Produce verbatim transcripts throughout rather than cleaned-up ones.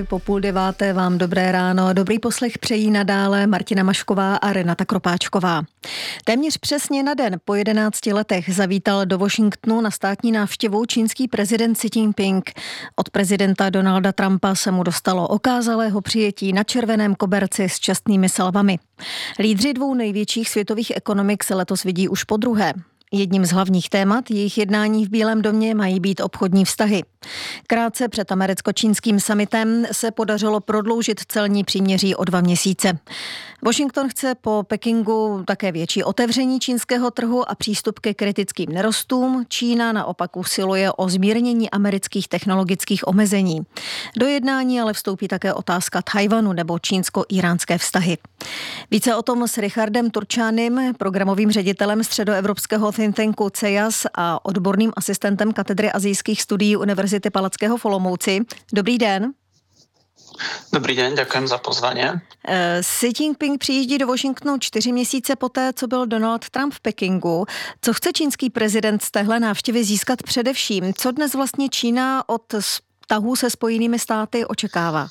Po půl deváté vám dobré ráno. Dobrý poslech přejí nadále Martina Mašková a Renata Kropáčková. Téměř přesně na den po jedenácti letech zavítal do Washingtonu na státní návštěvu čínský prezident Xi Jinping. Od prezidenta Donalda Trumpa se mu dostalo okázalého přijetí na červeném koberci s čestnými salvami. Lídři dvou největších světových ekonomik se letos vidí už podruhé. Jedním z hlavních témat jejich jednání v Bílém domě mají být obchodní vztahy. Krátce před americko-čínským summitem se podařilo prodloužit celní příměří o dva měsíce. Washington chce po Pekingu také větší otevření čínského trhu a přístup ke kritickým nerostům. Čína naopak usiluje o zmírnění amerických technologických omezení. Do jednání ale vstoupí také otázka Tchaj-wanu nebo čínsko-iránské vztahy. Více o tom s Richardem Turčánem, programovým ředitelem středoevropského think tanku C E A S a odborným asistentem katedry azijských studií Univerzity Palackého v Olomouci. Dobrý den. Dobrý den, děkujem za pozvání. Xi Jinping přijíždí do Washingtonu čtyři měsíce poté, co byl Donald Trump v Pekingu. Co chce čínský prezident z téhle návštěvy získat především? Co dnes vlastně Čína od vztahů se Spojenými státy očekává?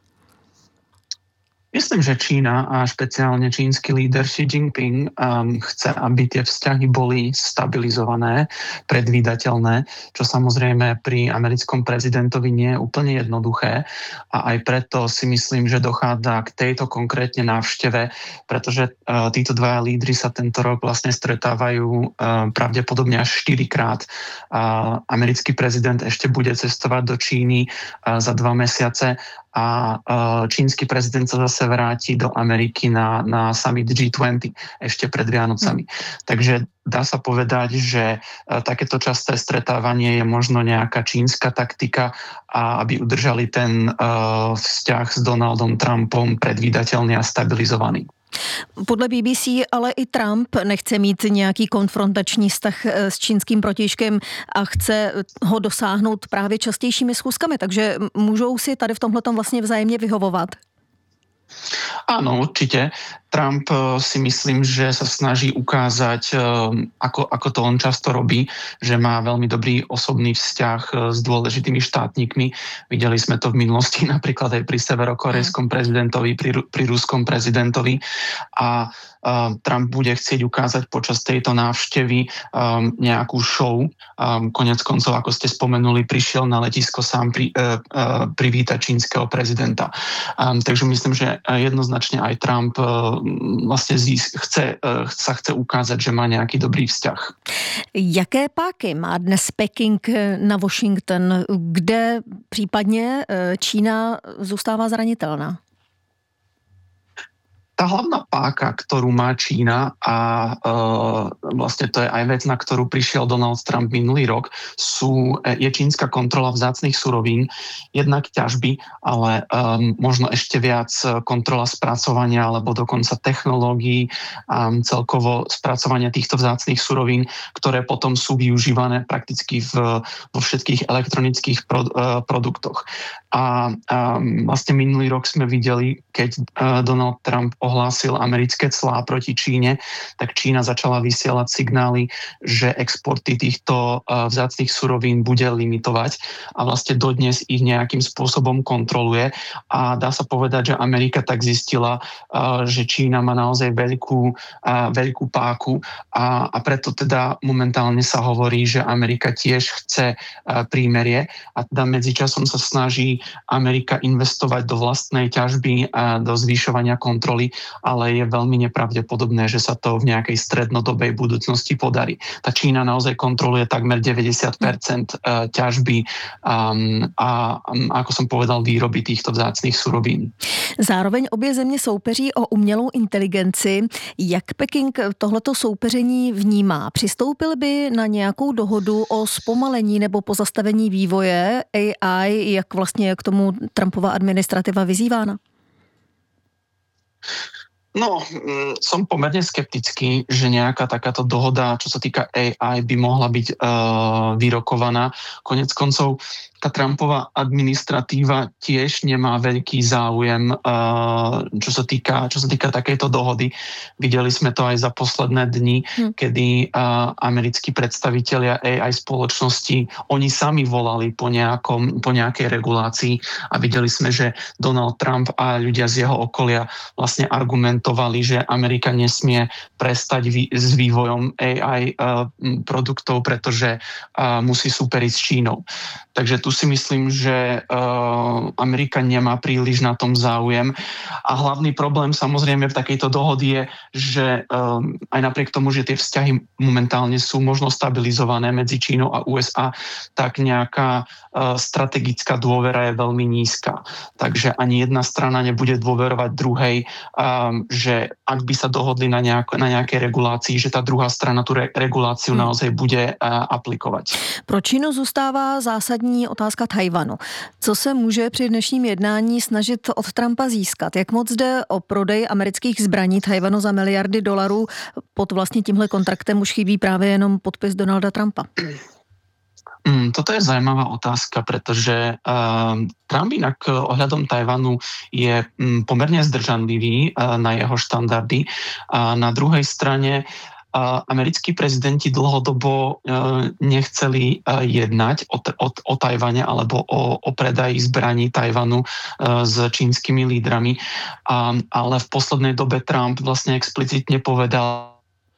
Myslím, že Čína a špeciálne čínsky líder Xi Jinping um, chce, aby tie vzťahy boli stabilizované, predvídateľné, čo samozrejme pri americkom prezidentovi nie je úplne jednoduché a aj preto si myslím, že dochádza k tejto konkrétne návšteve, pretože uh, títo dvaja lídri sa tento rok vlastne stretávajú uh, pravdepodobne až štyrikrát. Uh, americký prezident ešte bude cestovať do Číny uh, za dva mesiace a čínsky prezident sa zase vráti do Ameriky na, na summit G dvadsať ešte pred Vianocami. Mm. Takže dá sa povedať, že takéto časté stretávanie je možno nejaká čínska taktika, a aby udržali ten uh, vzťah s Donaldom Trumpom predvídateľný a stabilizovaný. Podle B B C ale i Trump nechce mít nějaký konfrontační vztah s čínským protějškem a chce ho dosáhnout právě častějšími schůzkami, takže můžou si tady v tomhletom vlastně vzájemně vyhovovat. Áno, určite. Trump si myslím, že sa snaží ukázať, ako, ako to on často robí, že má veľmi dobrý osobný vzťah s dôležitými štátnikmi. Videli sme to v minulosti napríklad aj pri severokorejskom prezidentovi, pri, pri ruskom prezidentovi a Trump bude chcieť ukázať počas tejto návštevy um, nejakú show. Um, konec koncov, ako ste spomenuli, prišiel na letisko sám pri, uh, uh, privítať čínskeho prezidenta. Um, takže myslím, že jednoznačne aj Trump uh, vlastne zís, chce, uh, sa chce ukázať, že má nejaký dobrý vzťah. Jaké páky má dnes Peking na Washington, kde případně Čína zůstává zranitelná? Tá hlavná páka, ktorú má Čína a uh, vlastne to je aj vec, na ktorú prišiel Donald Trump minulý rok, sú, je čínska kontrola vzácnych surovín, jednak ťažby, ale um, možno ešte viac kontrola spracovania alebo dokonca technológií, um, celkovo spracovania týchto vzácnych surovín, ktoré potom sú využívané prakticky v, vo všetkých elektronických pro, uh, produktoch. A um, vlastne minulý rok sme videli, keď uh, Donald Trump ohlásil americké clá proti Číne, tak Čína začala vysielať signály, že exporty týchto uh, vzácnych surovín bude limitovať a vlastne dodnes ich nejakým spôsobom kontroluje. A dá sa povedať, že Amerika tak zistila, uh, že Čína má naozaj veľkú, uh, veľkú páku a, a preto teda momentálne sa hovorí, že Amerika tiež chce uh, prímerie a teda medzičasom sa snaží Amerika investovať do vlastnej ťažby a do zvýšovania kontroly, ale je veľmi nepravdepodobné, že sa to v nejakej strednodobej budúcnosti podarí. Tá Čína naozaj kontroluje takmer deväťdesiat percent ťažby um, a, um, ako som povedal, výroby týchto vzácnych surovín. Zároveň obě země soupeří o umělou inteligenci. Jak Peking tohleto soupeření vnímá? Přistoupil by na nějakou dohodu o zpomalení nebo pozastavení vývoje A I, jak vlastně k tomu Trumpova administrativa vyzývána? No, som pomerne skeptický, že nejaká takáto dohoda, čo sa týka A I, by mohla byť uh, vyrokovaná. Konec koncov tá Trumpová administratíva tiež nemá veľký záujem, čo sa týka, čo sa týka takejto dohody. Videli sme to aj za posledné dni, hm. kedy americkí predstavitelia á í spoločnosti, oni sami volali po, nejakom, po nejakej regulácii a videli sme, že Donald Trump a ľudia z jeho okolia vlastne argumentovali, že Amerika nesmie prestať vý, s vývojom á í produktov, pretože musí súperiť s Čínou. Takže tu si myslím, že uh, Amerika nemá príliš na tom záujem. A hlavný problém samozrejme v takejto dohode je, že uh, aj napriek tomu, že tie vzťahy momentálne sú možno stabilizované medzi Čínou a ú es á, tak nejaká uh, strategická dôvera je veľmi nízka. Takže ani jedna strana nebude dôverovať druhej, um, že ak by sa dohodli na, nejak, na nejakej regulácii, že tá druhá strana tú re- reguláciu hmm. naozaj bude uh, aplikovať. Pro Čínu zůstává zásadní otázka Tajvanu. Co se může při dnešním jednání snažit od Trumpa získat? Jak moc jde o prodej amerických zbraní Tajvanu za miliardy dolarů? Pod vlastně tímhle kontraktem už chybí právě jenom podpis Donalda Trumpa. Mm, toto je zaujímavá otázka, pretože uh, Trump inak ohľadom Tajvanu je um, pomerne zdržanlivý uh, na jeho štandardy. A na druhej strane Uh, americkí prezidenti dlhodobo uh, nechceli uh, jednať o, t- o, o Tajvane alebo o, o predaji zbraní Tajvanu uh, s čínskymi lídrami, um, ale v poslednej dobe Trump vlastne explicitne povedal,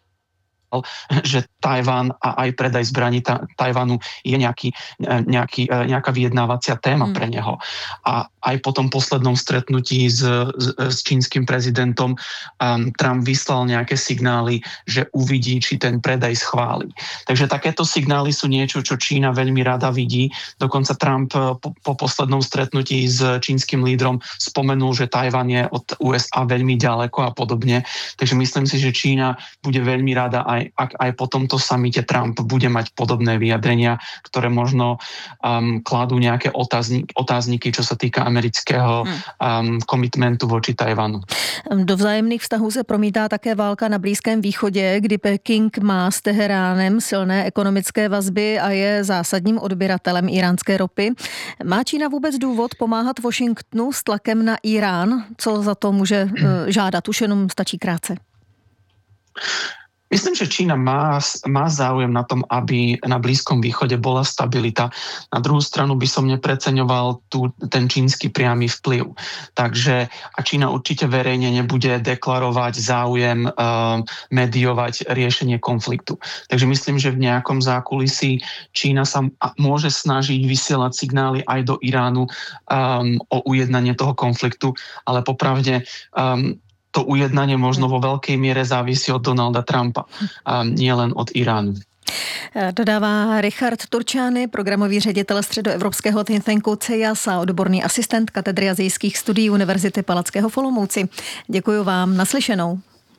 že Tajvan a aj predaj zbraní ta- Tajvanu je nejaký, nejaký, nejaká vyjednávacia téma mm. pre neho. A aj po tom poslednom stretnutí s, s, s čínskym prezidentom um, Trump vyslal nejaké signály, že uvidí, či ten predaj schváli. Takže takéto signály sú niečo, čo Čína veľmi rada vidí. Dokonca Trump po, po poslednom stretnutí s čínskym lídrom spomenul, že Tajvan je od ú es á veľmi ďaleko a podobne. Takže myslím si, že Čína bude veľmi rada aj ak aj po tomto samite Trump bude mať podobné vyjadrenia, ktoré možno um, kladú nejaké otáznik, otázniky, čo sa týka amerického um, komitmentu voči Tajvanu. Do vzájemných vztahů se promítá také válka na Blízkém východě, kdy Peking má s Teheránem silné ekonomické vazby a je zásadním odběratelem íránské ropy. Má Čína vůbec důvod pomáhat Washingtonu s tlakem na Irán? Co za to může uh, žádat? Už jenom stačí krátce. Myslím, že Čína má, má záujem na tom, aby na Blízkom východe bola stabilita. Na druhú stranu by som nepreceňoval tu, ten čínsky priamy vplyv. Takže a Čína určite verejne nebude deklarovať záujem uh, mediovať riešenie konfliktu. Takže myslím, že v nejakom zákulisí Čína sa môže snažiť vysielať signály aj do Iránu um, o ujednanie toho konfliktu, ale popravde um, to ujednanie možno vo veľkej miere závisí od Donalda Trumpa a nie len od Iránu. Dodává Richard Turčány, programový ředitel středoevropského think tanku C E A S a odborný asistent katedry azijských studií Univerzity Palackého v Olomouci. Děkuji vám, naslyšenou.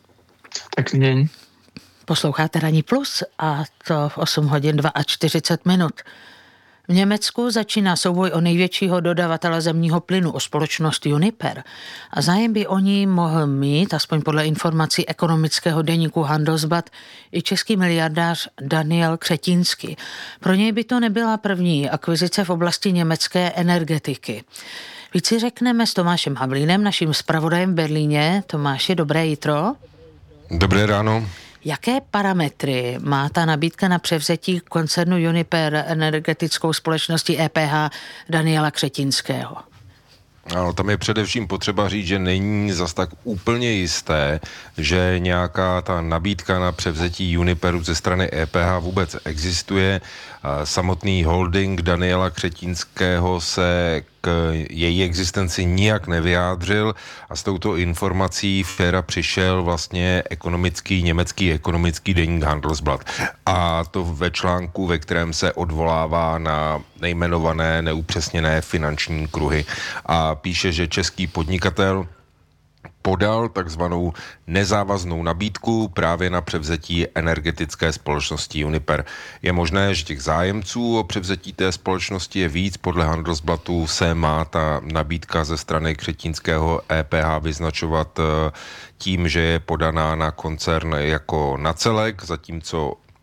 Pekný deň. Posloucháte Ranní plus a to v osm hodin čtyřicet dva minut. V Německu začíná souboj o největšího dodavatele zemního plynu, o společnost Uniper. A zájem by o ní mohl mít, aspoň podle informací ekonomického deníku Handelsblatt, i český miliardář Daniel Křetínský. Pro něj by to nebyla první akvizice v oblasti německé energetiky. Víc si řekneme s Tomášem Havlínem, naším zpravodajem v Berlíně. Tomáši, dobré jitro. Dobré ráno. Jaké parametry má ta nabídka na převzetí koncernu Uniper energetickou společností E P H Daniela Křetínského? Ale tam je především potřeba říct, že není zas tak úplně jisté, že nějaká ta nabídka na převzetí Uniperu ze strany E P H vůbec existuje. Samotný holding Daniela Křetínského se k její existenci nijak nevyjádřil a s touto informací včera přišel vlastně ekonomický, německý ekonomický deník Handelsblatt. A to ve článku, ve kterém se odvolává na nejmenované neupřesněné finanční kruhy a píše, že český podnikatel podal takzvanou nezávaznou nabídku právě na převzetí energetické společnosti Uniper. Je možné, že těch zájemců o převzetí té společnosti je víc. Podle Handelsblattu se má ta nabídka ze strany Křetínského E P H vyznačovat tím, že je podaná na koncern jako na celek, zatímco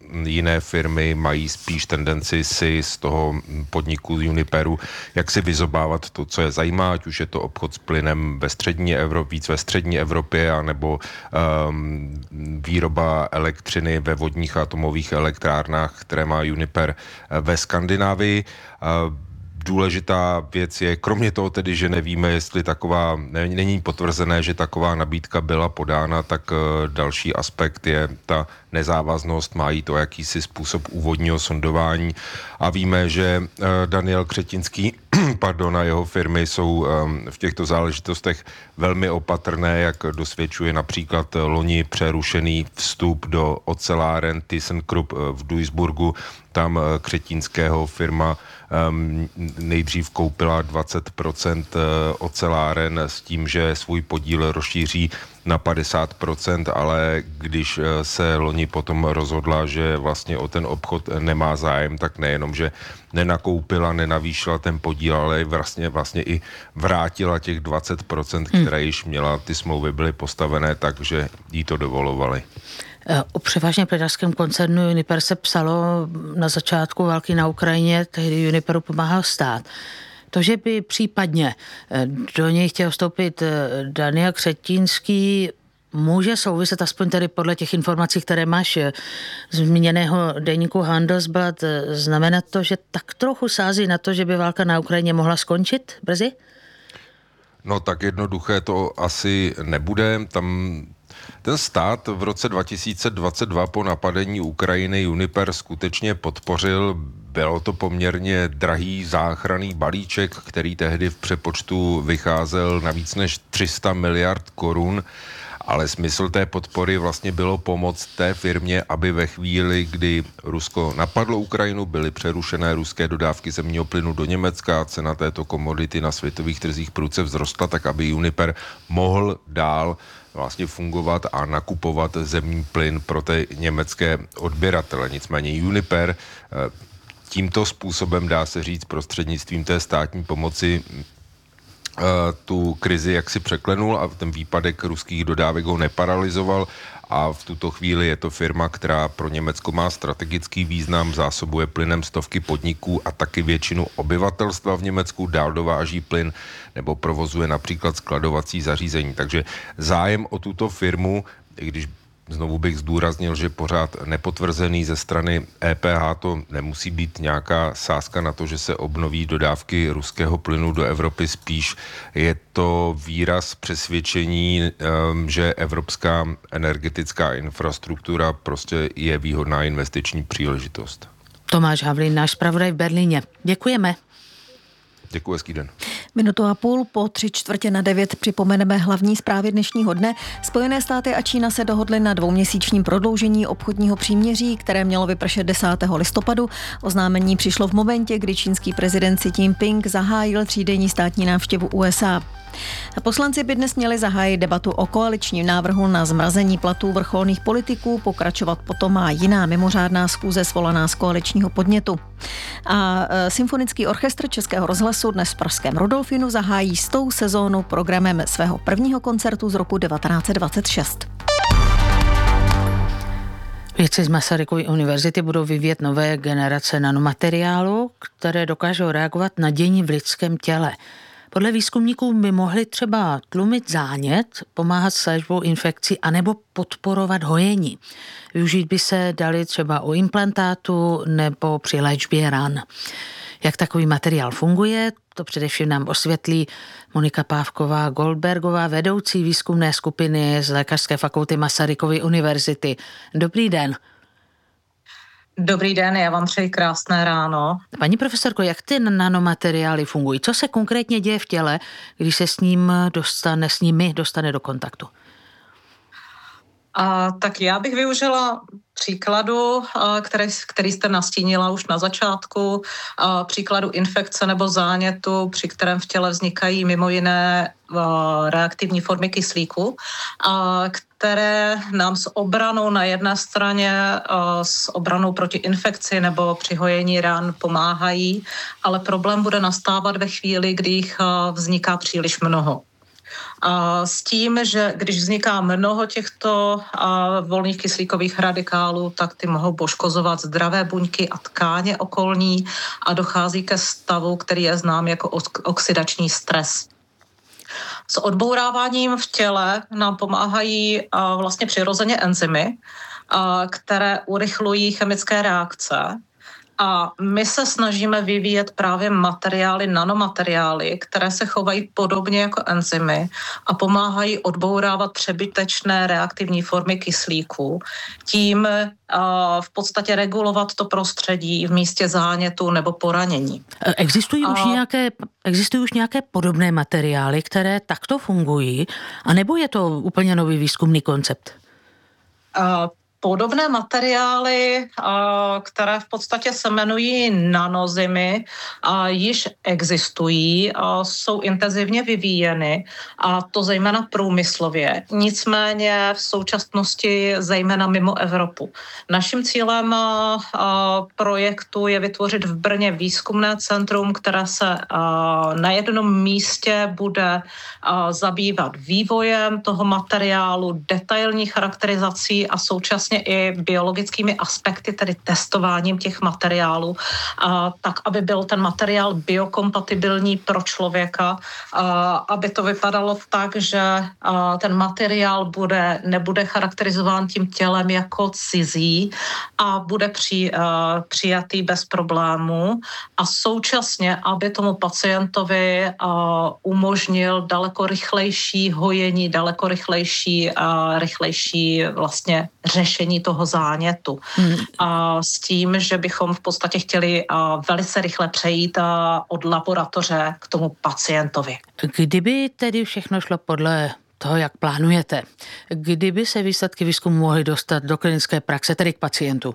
jiné firmy mají spíš tendenci si z toho podniku Uniperu jak si vyzobávat to, co je zajímá, ať už je to obchod s plynem ve střední Evropě, víc ve střední Evropě, anebo um, výroba elektřiny ve vodních atomových elektrárnách, které má Uniper ve Skandinávii. Uh, Důležitá věc je, kromě toho tedy, že nevíme, jestli taková, není potvrzené, že taková nabídka byla podána, tak další aspekt je ta nezávaznost, má jí to jakýsi způsob úvodního sondování a víme, že Daniel Křetinský, pardon, a jeho firmy jsou v těchto záležitostech velmi opatrné, jak dosvědčuje například loni přerušený vstup do oceláren ThyssenKrupp v Duisburgu. Tam Křetínského firma um, nejdřív koupila dvacet procent oceláren s tím, že svůj podíl rozšíří na padesát procent, ale když se loni potom rozhodla, že vlastně o ten obchod nemá zájem, tak nejenom, že nenakoupila, nenavýšila ten podíl, ale vlastně, vlastně i vrátila těch dvacet procent, které hmm. již měla, ty smlouvy byly postavené, takže jí to dovolovali. O převážně plynárenském koncernu Uniper se psalo na začátku války na Ukrajině, tehdy Uniperu pomáhal stát. To, že by případně do něj chtěl vstoupit Daniel Křetínský, může souviset, aspoň tedy podle těch informací, které máš zmíněného deníku Handelsblatt, znamenat to, že tak trochu sází na to, že by válka na Ukrajině mohla skončit brzy? No tak jednoduché to asi nebude. Tam ten stát v roce dva tisíce dvacet dva po napadení Ukrajiny Uniper skutečně podpořil. Bylo to poměrně drahý záchranný balíček, který tehdy v přepočtu vycházel na víc než tři sta miliard korun, ale smysl té podpory vlastně bylo pomoct té firmě, aby ve chvíli, kdy Rusko napadlo Ukrajinu, byly přerušené ruské dodávky zemního plynu do Německa, cena této komodity na světových trzích prudce vzrostla, tak aby Uniper mohl dál vlastně fungovat a nakupovat zemní plyn pro ty německé odběratele. Nicméně Uniper tímto způsobem, dá se říct, prostřednictvím té státní pomoci tu krizi jaksi překlenul a ten výpadek ruských dodávek ho neparalizoval a v tuto chvíli je to firma, která pro Německo má strategický význam, zásobuje plynem stovky podniků a taky většinu obyvatelstva v Německu, dál dováží plyn nebo provozuje například skladovací zařízení. Takže zájem o tuto firmu, i když znovu bych zdůraznil, že pořád nepotvrzený ze strany E P H, to nemusí být nějaká sázka na to, že se obnoví dodávky ruského plynu do Evropy, spíš je to výraz přesvědčení, že evropská energetická infrastruktura prostě je výhodná investiční příležitost. Tomáš Havlín, náš zpravodaj v Berlíně. Děkujeme. Děkuji, hezký den. Minutu a půl po tři čtvrtě na devět připomeneme hlavní zprávy dnešního dne. Spojené státy a Čína se dohodly na dvouměsíčním prodloužení obchodního příměří, které mělo vypršet desátého listopadu. Oznámení přišlo v momentě, kdy čínský prezident Xi Jinping zahájil třídenní státní návštěvu U S A. Poslanci by dnes měli zahájit debatu o koaličním návrhu na zmrazení platů vrcholných politiků, pokračovat potom má jiná mimořádná schůze svolaná z koaličního podnětu. A Symfonický orchestr Českého rozhlasu dnes v pražském Rudolfinu zahájí stou sezónu programem svého prvního koncertu z roku devatenáct set dvacet šest. Vědci z Masarykovy univerzity budou vyvíjet nové generace nanomateriálu, které dokážou reagovat na dění v lidském těle. Podle výzkumníků by mohli třeba tlumit zánět, pomáhat s léčbou infekcí anebo podporovat hojení. Využít by se dali třeba u implantátu nebo při léčbě ran. Jak takový materiál funguje, to především nám osvětlí Monika Pávková-Goldbergová, vedoucí výzkumné skupiny z Lékařské fakulty Masarykovy univerzity. Dobrý den. Dobrý den, já vám přeji krásné ráno. Paní profesorko, jak ty nanomateriály fungují? Co se konkrétně děje v těle, když se s ním dostane, s nimi dostane do kontaktu? A, tak já bych využila příkladu, a, který, který jste nastínila už na začátku, a, příkladu infekce nebo zánětu, při kterém v těle vznikají mimo jiné a, reaktivní formy kyslíku, a, které nám s obranou na jedné straně, a, s obranou proti infekci nebo při hojení ran pomáhají, ale problém bude nastávat ve chvíli, kdy jich a, vzniká příliš mnoho. S tím, že když vzniká mnoho těchto volných kyslíkových radikálů, tak ty mohou poškozovat zdravé buňky a tkáně okolní a dochází ke stavu, který je znám jako oxidační stres. S odbouráváním v těle nám pomáhají vlastně přirozeně enzymy, které urychlují chemické reakce. A my se snažíme vyvíjet právě materiály, nanomateriály, které se chovají podobně jako enzymy a pomáhají odbourávat přebytečné reaktivní formy kyslíku. Tím v podstatě regulovat to prostředí v místě zánětu nebo poranění. Existují, a... už nějaké, existují už nějaké podobné materiály, které takto fungují, anebo je to úplně nový výzkumný koncept? A... Podobné materiály, které v podstatě se jmenují nanozymy, již existují, jsou intenzivně vyvíjeny, a to zejména průmyslově. Nicméně v současnosti zejména mimo Evropu. Naším cílem projektu je vytvořit v Brně výzkumné centrum, které se na jednom místě bude zabývat vývojem toho materiálu, detailní charakterizací a současně i biologickými aspekty, tedy testováním těch materiálů, a, tak, aby byl ten materiál biokompatibilní pro člověka, a, aby to vypadalo tak, že a, ten materiál bude, nebude charakterizován tím tělem jako cizí a bude při, a, přijatý bez problémů a současně, aby tomu pacientovi a, umožnil daleko rychlejší hojení, daleko rychlejší, a, rychlejší vlastně řešení toho zánětu. Hmm. A s tím, že bychom v podstatě chtěli velice rychle přejít od laboratoře k tomu pacientovi. Kdyby tedy všechno šlo podle toho, jak plánujete, kdyby se výsledky výzkumu mohly dostat do klinické praxe, tedy k pacientu?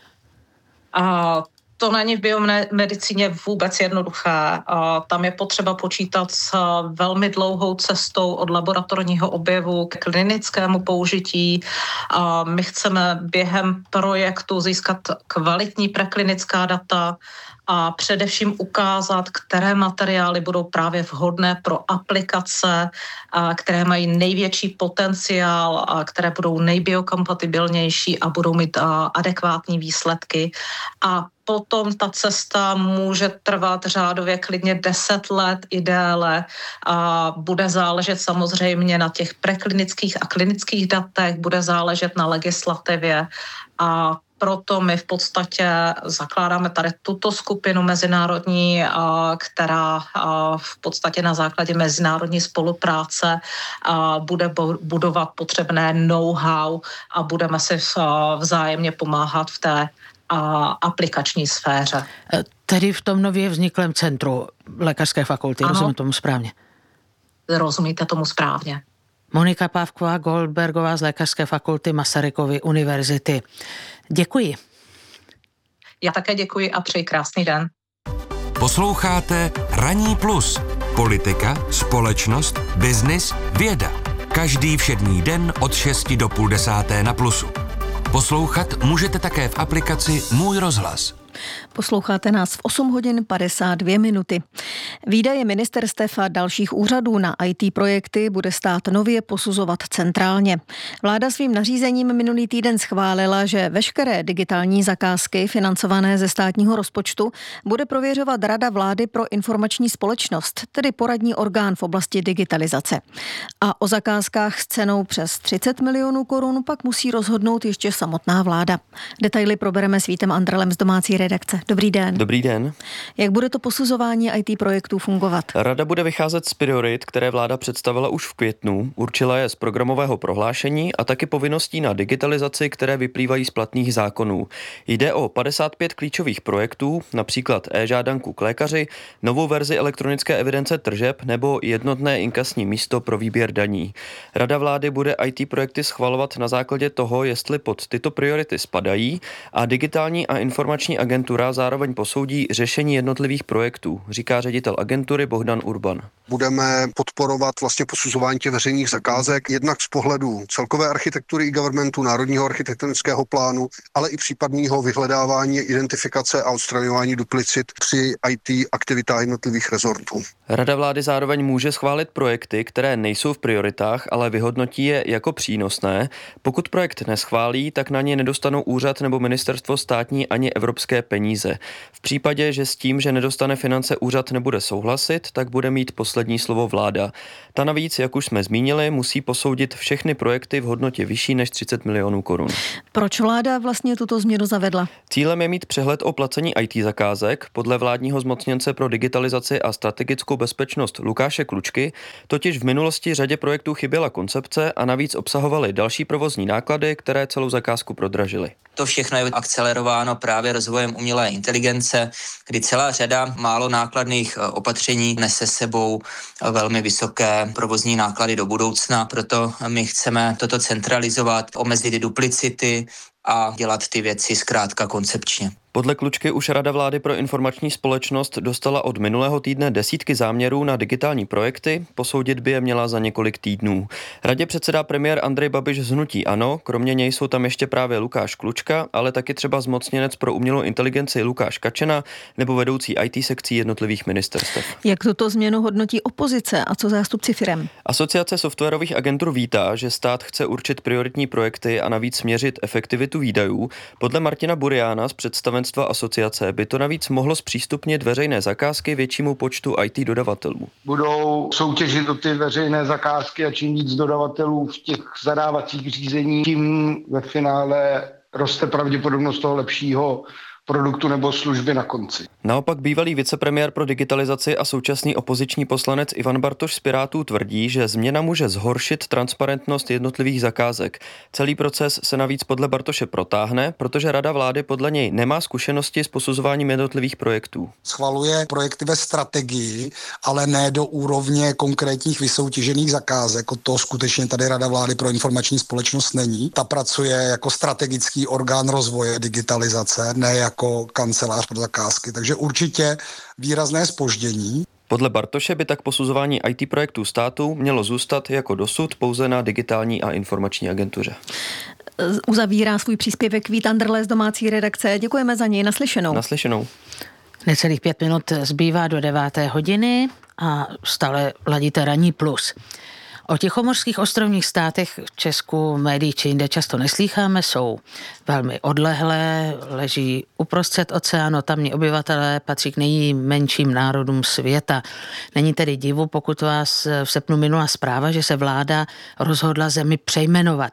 A to není v biomedicíně vůbec jednoduché. Tam je potřeba počítat s velmi dlouhou cestou od laboratorního objevu k klinickému použití. My chceme během projektu získat kvalitní preklinická data a především ukázat, které materiály budou právě vhodné pro aplikace, které mají největší potenciál, které budou nejbiokompatibilnější a budou mít adekvátní výsledky. A potom ta cesta může trvat řádově klidně deset let i déle. A bude záležet samozřejmě na těch preklinických a klinických datech, bude záležet na legislativě a proto my v podstatě zakládáme tady tuto skupinu mezinárodní, která v podstatě na základě mezinárodní spolupráce bude budovat potřebné know-how a budeme si vzájemně pomáhat v té aplikační sféře. Tedy v tom nově vzniklém centru lékařské fakulty, ano, rozumím tomu správně? Rozumíte tomu správně. Monika Pávková-Goldbergová z Lékařské fakulty Masarykovy univerzity. Děkuji. Já také děkuji a přeji krásný den. Posloucháte Ranní plus. Politika, společnost, biznis, věda. Každý všední den od šesti do půl desáté na Plusu. Poslouchat můžete také v aplikaci Můj rozhlas. Posloucháte nás v osm hodin padesát dvě minuty. Výdaje ministerstev a dalších úřadů na í té projekty bude stát nově posuzovat centrálně. Vláda svým nařízením minulý týden schválila, že veškeré digitální zakázky financované ze státního rozpočtu bude prověřovat Rada vlády pro informační společnost, tedy poradní orgán v oblasti digitalizace. A o zakázkách s cenou přes třicet milionů korun pak musí rozhodnout ještě samotná vláda. Detaily probereme s Vítem Andrelem z domácí redakce. Dobrý den. Dobrý den. Jak bude to posuzování í té projektů fungovat? Rada bude vycházet z priorit, které vláda představila už v květnu, určila je z programového prohlášení a taky povinností na digitalizaci, které vyplývají z platných zákonů. Jde o padesát pět klíčových projektů, například e-žádanku k lékaři, novou verzi elektronické evidence tržeb nebo jednotné inkasní místo pro výběr daní. Rada vlády bude í té projekty schvalovat na základě toho, jestli pod tyto priority spadají, a digitální a informační agenda agentura zároveň posoudí řešení jednotlivých projektů, říká ředitel agentury Bohdan Urban. Budeme podporovat vlastně posuzování těch veřejných zakázek, jednak z pohledu celkové architektury i governmentu, národního architektonického plánu, ale i případného vyhledávání, identifikace a odstraňování duplicit při í té aktivitách jednotlivých rezortů. Rada vlády zároveň může schválit projekty, které nejsou v prioritách, ale vyhodnotí je jako přínosné. Pokud projekt neschválí, tak na ně nedostanou úřad nebo ministerstvo státní ani evropské peníze. V případě, že s tím, že nedostane finance, úřad nebude souhlasit, tak bude mít poslední slovo vláda. Ta navíc, jak už jsme zmínili, musí posoudit všechny projekty v hodnotě vyšší než třicet milionů korun. Proč vláda vlastně tuto změnu zavedla? Cílem je mít přehled o placení í té zakázek. Podle vládního zmocněnce pro digitalizaci a strategickou bezpečnost Lukáše Klučky totiž v minulosti řadě projektů chyběla koncepce a navíc obsahovaly další provozní náklady, které celou zakázku prodražily. To všechno je akcelerováno právě rozvojem umělé inteligence, kdy celá řada málo nákladných opatření nese sebou velmi vysoké provozní náklady do budoucna. Proto my chceme toto centralizovat, omezit duplicity a dělat ty věci zkrátka koncepčně. Podle Klučky už Rada vlády pro informační společnost dostala od minulého týdne desítky záměrů na digitální projekty, posoudit by je měla za několik týdnů. Radě předsedá premiér Andrej Babiš z hnutí ANO, kromě něj jsou tam ještě právě Lukáš Klučka, ale taky třeba zmocněnec pro umělou inteligenci Lukáš Kačena nebo vedoucí í té sekcí jednotlivých ministerstev. Jak tuto změnu hodnotí opozice a co zástupci firem? Asociace softwarových agentur vítá, že stát chce určit prioritní projekty a navíc měřit efektivitu výdajů. Podle Martina Buriána z představenstva asociace by to navíc mohlo zpřístupnit veřejné zakázky většímu počtu í té dodavatelů. Budou soutěžit o ty veřejné zakázky a čím víc dodavatelů v těch zadávacích řízení, tím ve finále roste pravděpodobnost toho lepšího produktu nebo služby na konci. Naopak bývalý vicepremiér pro digitalizaci a současný opoziční poslanec Ivan Bartoš z Pirátů tvrdí, že změna může zhoršit transparentnost jednotlivých zakázek. Celý proces se navíc podle Bartoše protáhne, protože Rada vlády podle něj nemá zkušenosti s posuzováním jednotlivých projektů. Schvaluje projekty ve strategii, ale ne do úrovně konkrétních vysoutěžených zakázek. Od toho skutečně tady Rada vlády pro informační společnost není. Ta pracuje jako strategický orgán rozvoje digitalizace, ne jako jako kancelář pro zakázky, takže určitě výrazné zpoždění. Podle Bartoše by tak posuzování í té projektů státu mělo zůstat jako dosud pouze na digitální a informační agentuře. Uzavírá svůj příspěvek Vít Anderle z domácí redakce. Děkujeme za něj. Naslyšenou. Naslyšenou. Necelých pět minut zbývá do deváté hodiny a stále ladíte Ranní plus. O tichomořských ostrovních státech v Česku, médií či jinde často neslýcháme, jsou velmi odlehlé, leží uprostřed oceánu, tamní obyvatelé patří k nejmenším národům světa. Není tedy divu, pokud vás v srpnu minula zpráva, že se vláda rozhodla zemi přejmenovat.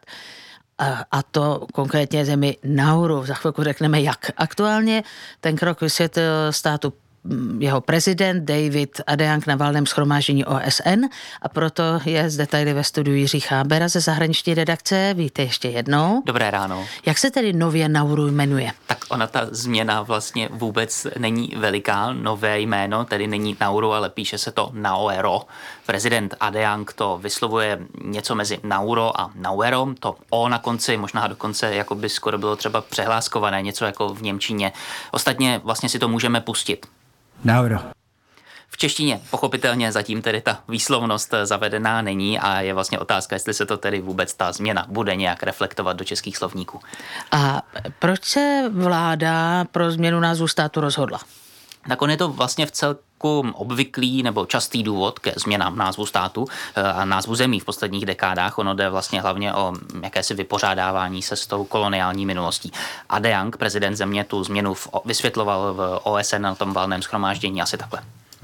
A to konkrétně zemi Nauru. Za chvilku řekneme jak. Aktuálně ten krok vysvětlil státu jeho prezident David Adjang na valném shromáždění O S N a proto je z detaily ve studiu Jiří Chábera ze zahraniční redakce. Víte ještě jednou. Dobré ráno. Jak se tedy nově Nauru jmenuje? Tak ona ta změna vlastně vůbec není veliká. Nové jméno tedy není Nauru, ale píše se to Naoero. Prezident Adjang to vyslovuje něco mezi Nauro a Nauero. To O na konci možná dokonce jako by skoro bylo třeba přehláskované, něco jako v němčině. Ostatně vlastně si to můžeme pustit. Nauro. V češtině pochopitelně zatím tedy ta výslovnost zavedená není a je vlastně otázka, jestli se to tedy vůbec ta změna bude nějak reflektovat do českých slovníků. A proč se vláda pro změnu názvu státu rozhodla? Tak on je to vlastně v celku obvyklý nebo častý důvod ke změnám názvu státu a názvu zemí v posledních dekádách. Ono jde vlastně hlavně o jakési vypořádávání se s tou koloniální minulostí. Adjang, prezident země, tu změnu vysvětloval v O S N na tom valném shromáždění asi takhle.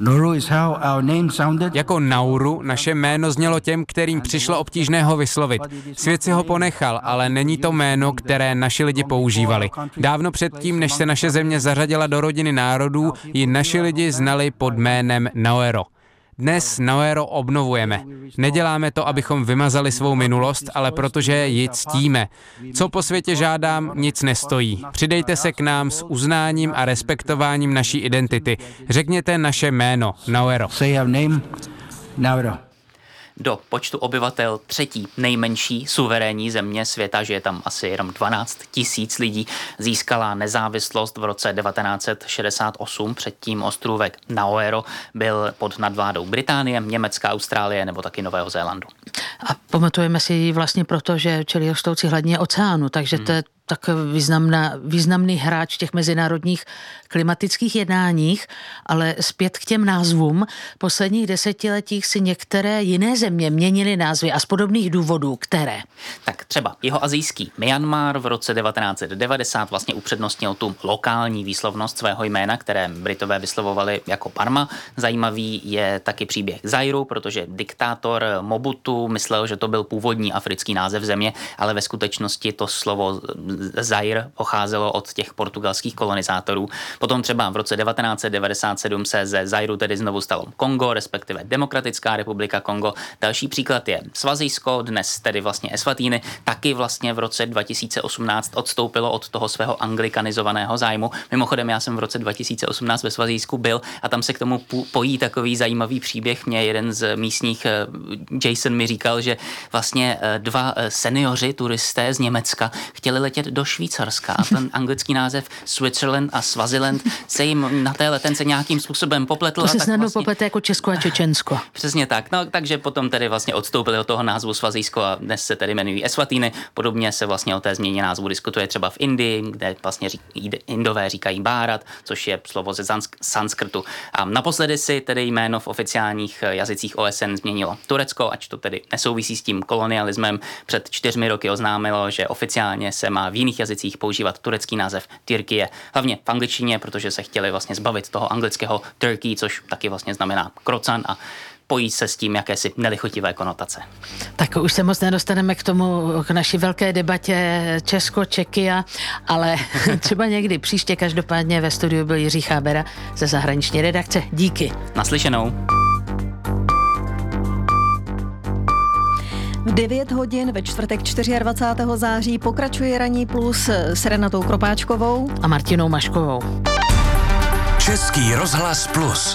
Jako Nauru naše jméno znělo těm, kterým přišlo obtížné ho vyslovit. Svět si ho ponechal, ale není to jméno, které naši lidi používali. Dávno předtím, než se naše země zařadila do rodiny národů, ji naši lidi znali pod jménem Naoero. Dnes Naoero obnovujeme. Neděláme to, abychom vymazali svou minulost, ale protože ji ctíme. Co po světě žádám, nic nestojí. Přidejte se k nám s uznáním a respektováním naší identity. Řekněte naše jméno, Naoero. do počtu obyvatel třetí nejmenší suverénní země světa, že je tam asi jenom dvanáct tisíc lidí, získala nezávislost v roce devatenáct set šedesát osm. Předtím ostrůvek Nauru byl pod nadvládou Británie, Německa, Austrálie nebo taky Nového Zélandu. A pamatujeme si ji vlastně proto, že čelí rostoucí hladině oceánu, takže hmm. to je tak významná, významný hráč v těch mezinárodních klimatických jednáních, ale zpět k těm názvům. V posledních desetiletích si některé jiné země měnily názvy a z podobných důvodů, které? Tak třeba jihoasijský Myanmar v roce devatenáct set devadesát vlastně upřednostnil tu lokální výslovnost svého jména, které Britové vyslovovali jako Parma. Zajímavý je taky příběh Zairu, protože diktátor Mobutu myslel, že to byl původní africký název země, ale ve skutečnosti to slovo Zaire pocházelo od těch portugalských kolonizátorů. Potom třeba v roce devatenáct set devadesát sedm se ze Zairu tedy znovu stalo Kongo, respektive Demokratická republika Kongo. Další příklad je Svazijsko, dnes tedy vlastně Eswatini, taky vlastně v roce dva tisíce osmnáct odstoupilo od toho svého anglikanizovaného zájmu. Mimochodem já jsem v roce dva tisíce osmnáct ve Svazijsku byl a tam se k tomu pojí takový zajímavý příběh. Mě jeden z místních, Jason, mi říkal, že vlastně dva seniori turisté z Německa chtěli letět do Švýcarska a ten anglický název Switzerland a Swaziland se jim na té letence nějakým způsobem popletl. To se snadno vlastně poplete jako Česko a Čečensko. Přesně tak. No, takže potom tedy vlastně odstoupili od toho názvu Svazijsko a dnes se tedy jmenují Eswatini. Podobně se vlastně o té změně názvu diskutuje třeba v Indii, kde vlastně řík, Indové říkají Bharat, což je slovo ze sanskrtu. A naposledy si tedy jméno v oficiálních jazycích O S N změnilo Turecko, ač to tedy nesouvisí s tím kolonialismem. Před čtyřmi roky oznámilo, že oficiálně se má v jiných jazycích používat turecký název Tyrkie, hlavně v angličtině, protože se chtěli vlastně zbavit toho anglického Turkey, což taky vlastně znamená krocan a pojí se s tím jakési nelichotivé konotace. Tak už se moc nedostaneme k tomu, k naší velké debatě Česko-Čekia, ale třeba někdy příště. Každopádně ve studiu byl Jiří Chábera ze zahraniční redakce. Díky. Naslyšenou. V devět hodin ve čtvrtek dvacátého čtvrtého září pokračuje Ranní plus s Renatou Kropáčkovou a Martinou Maškovou. Český rozhlas plus.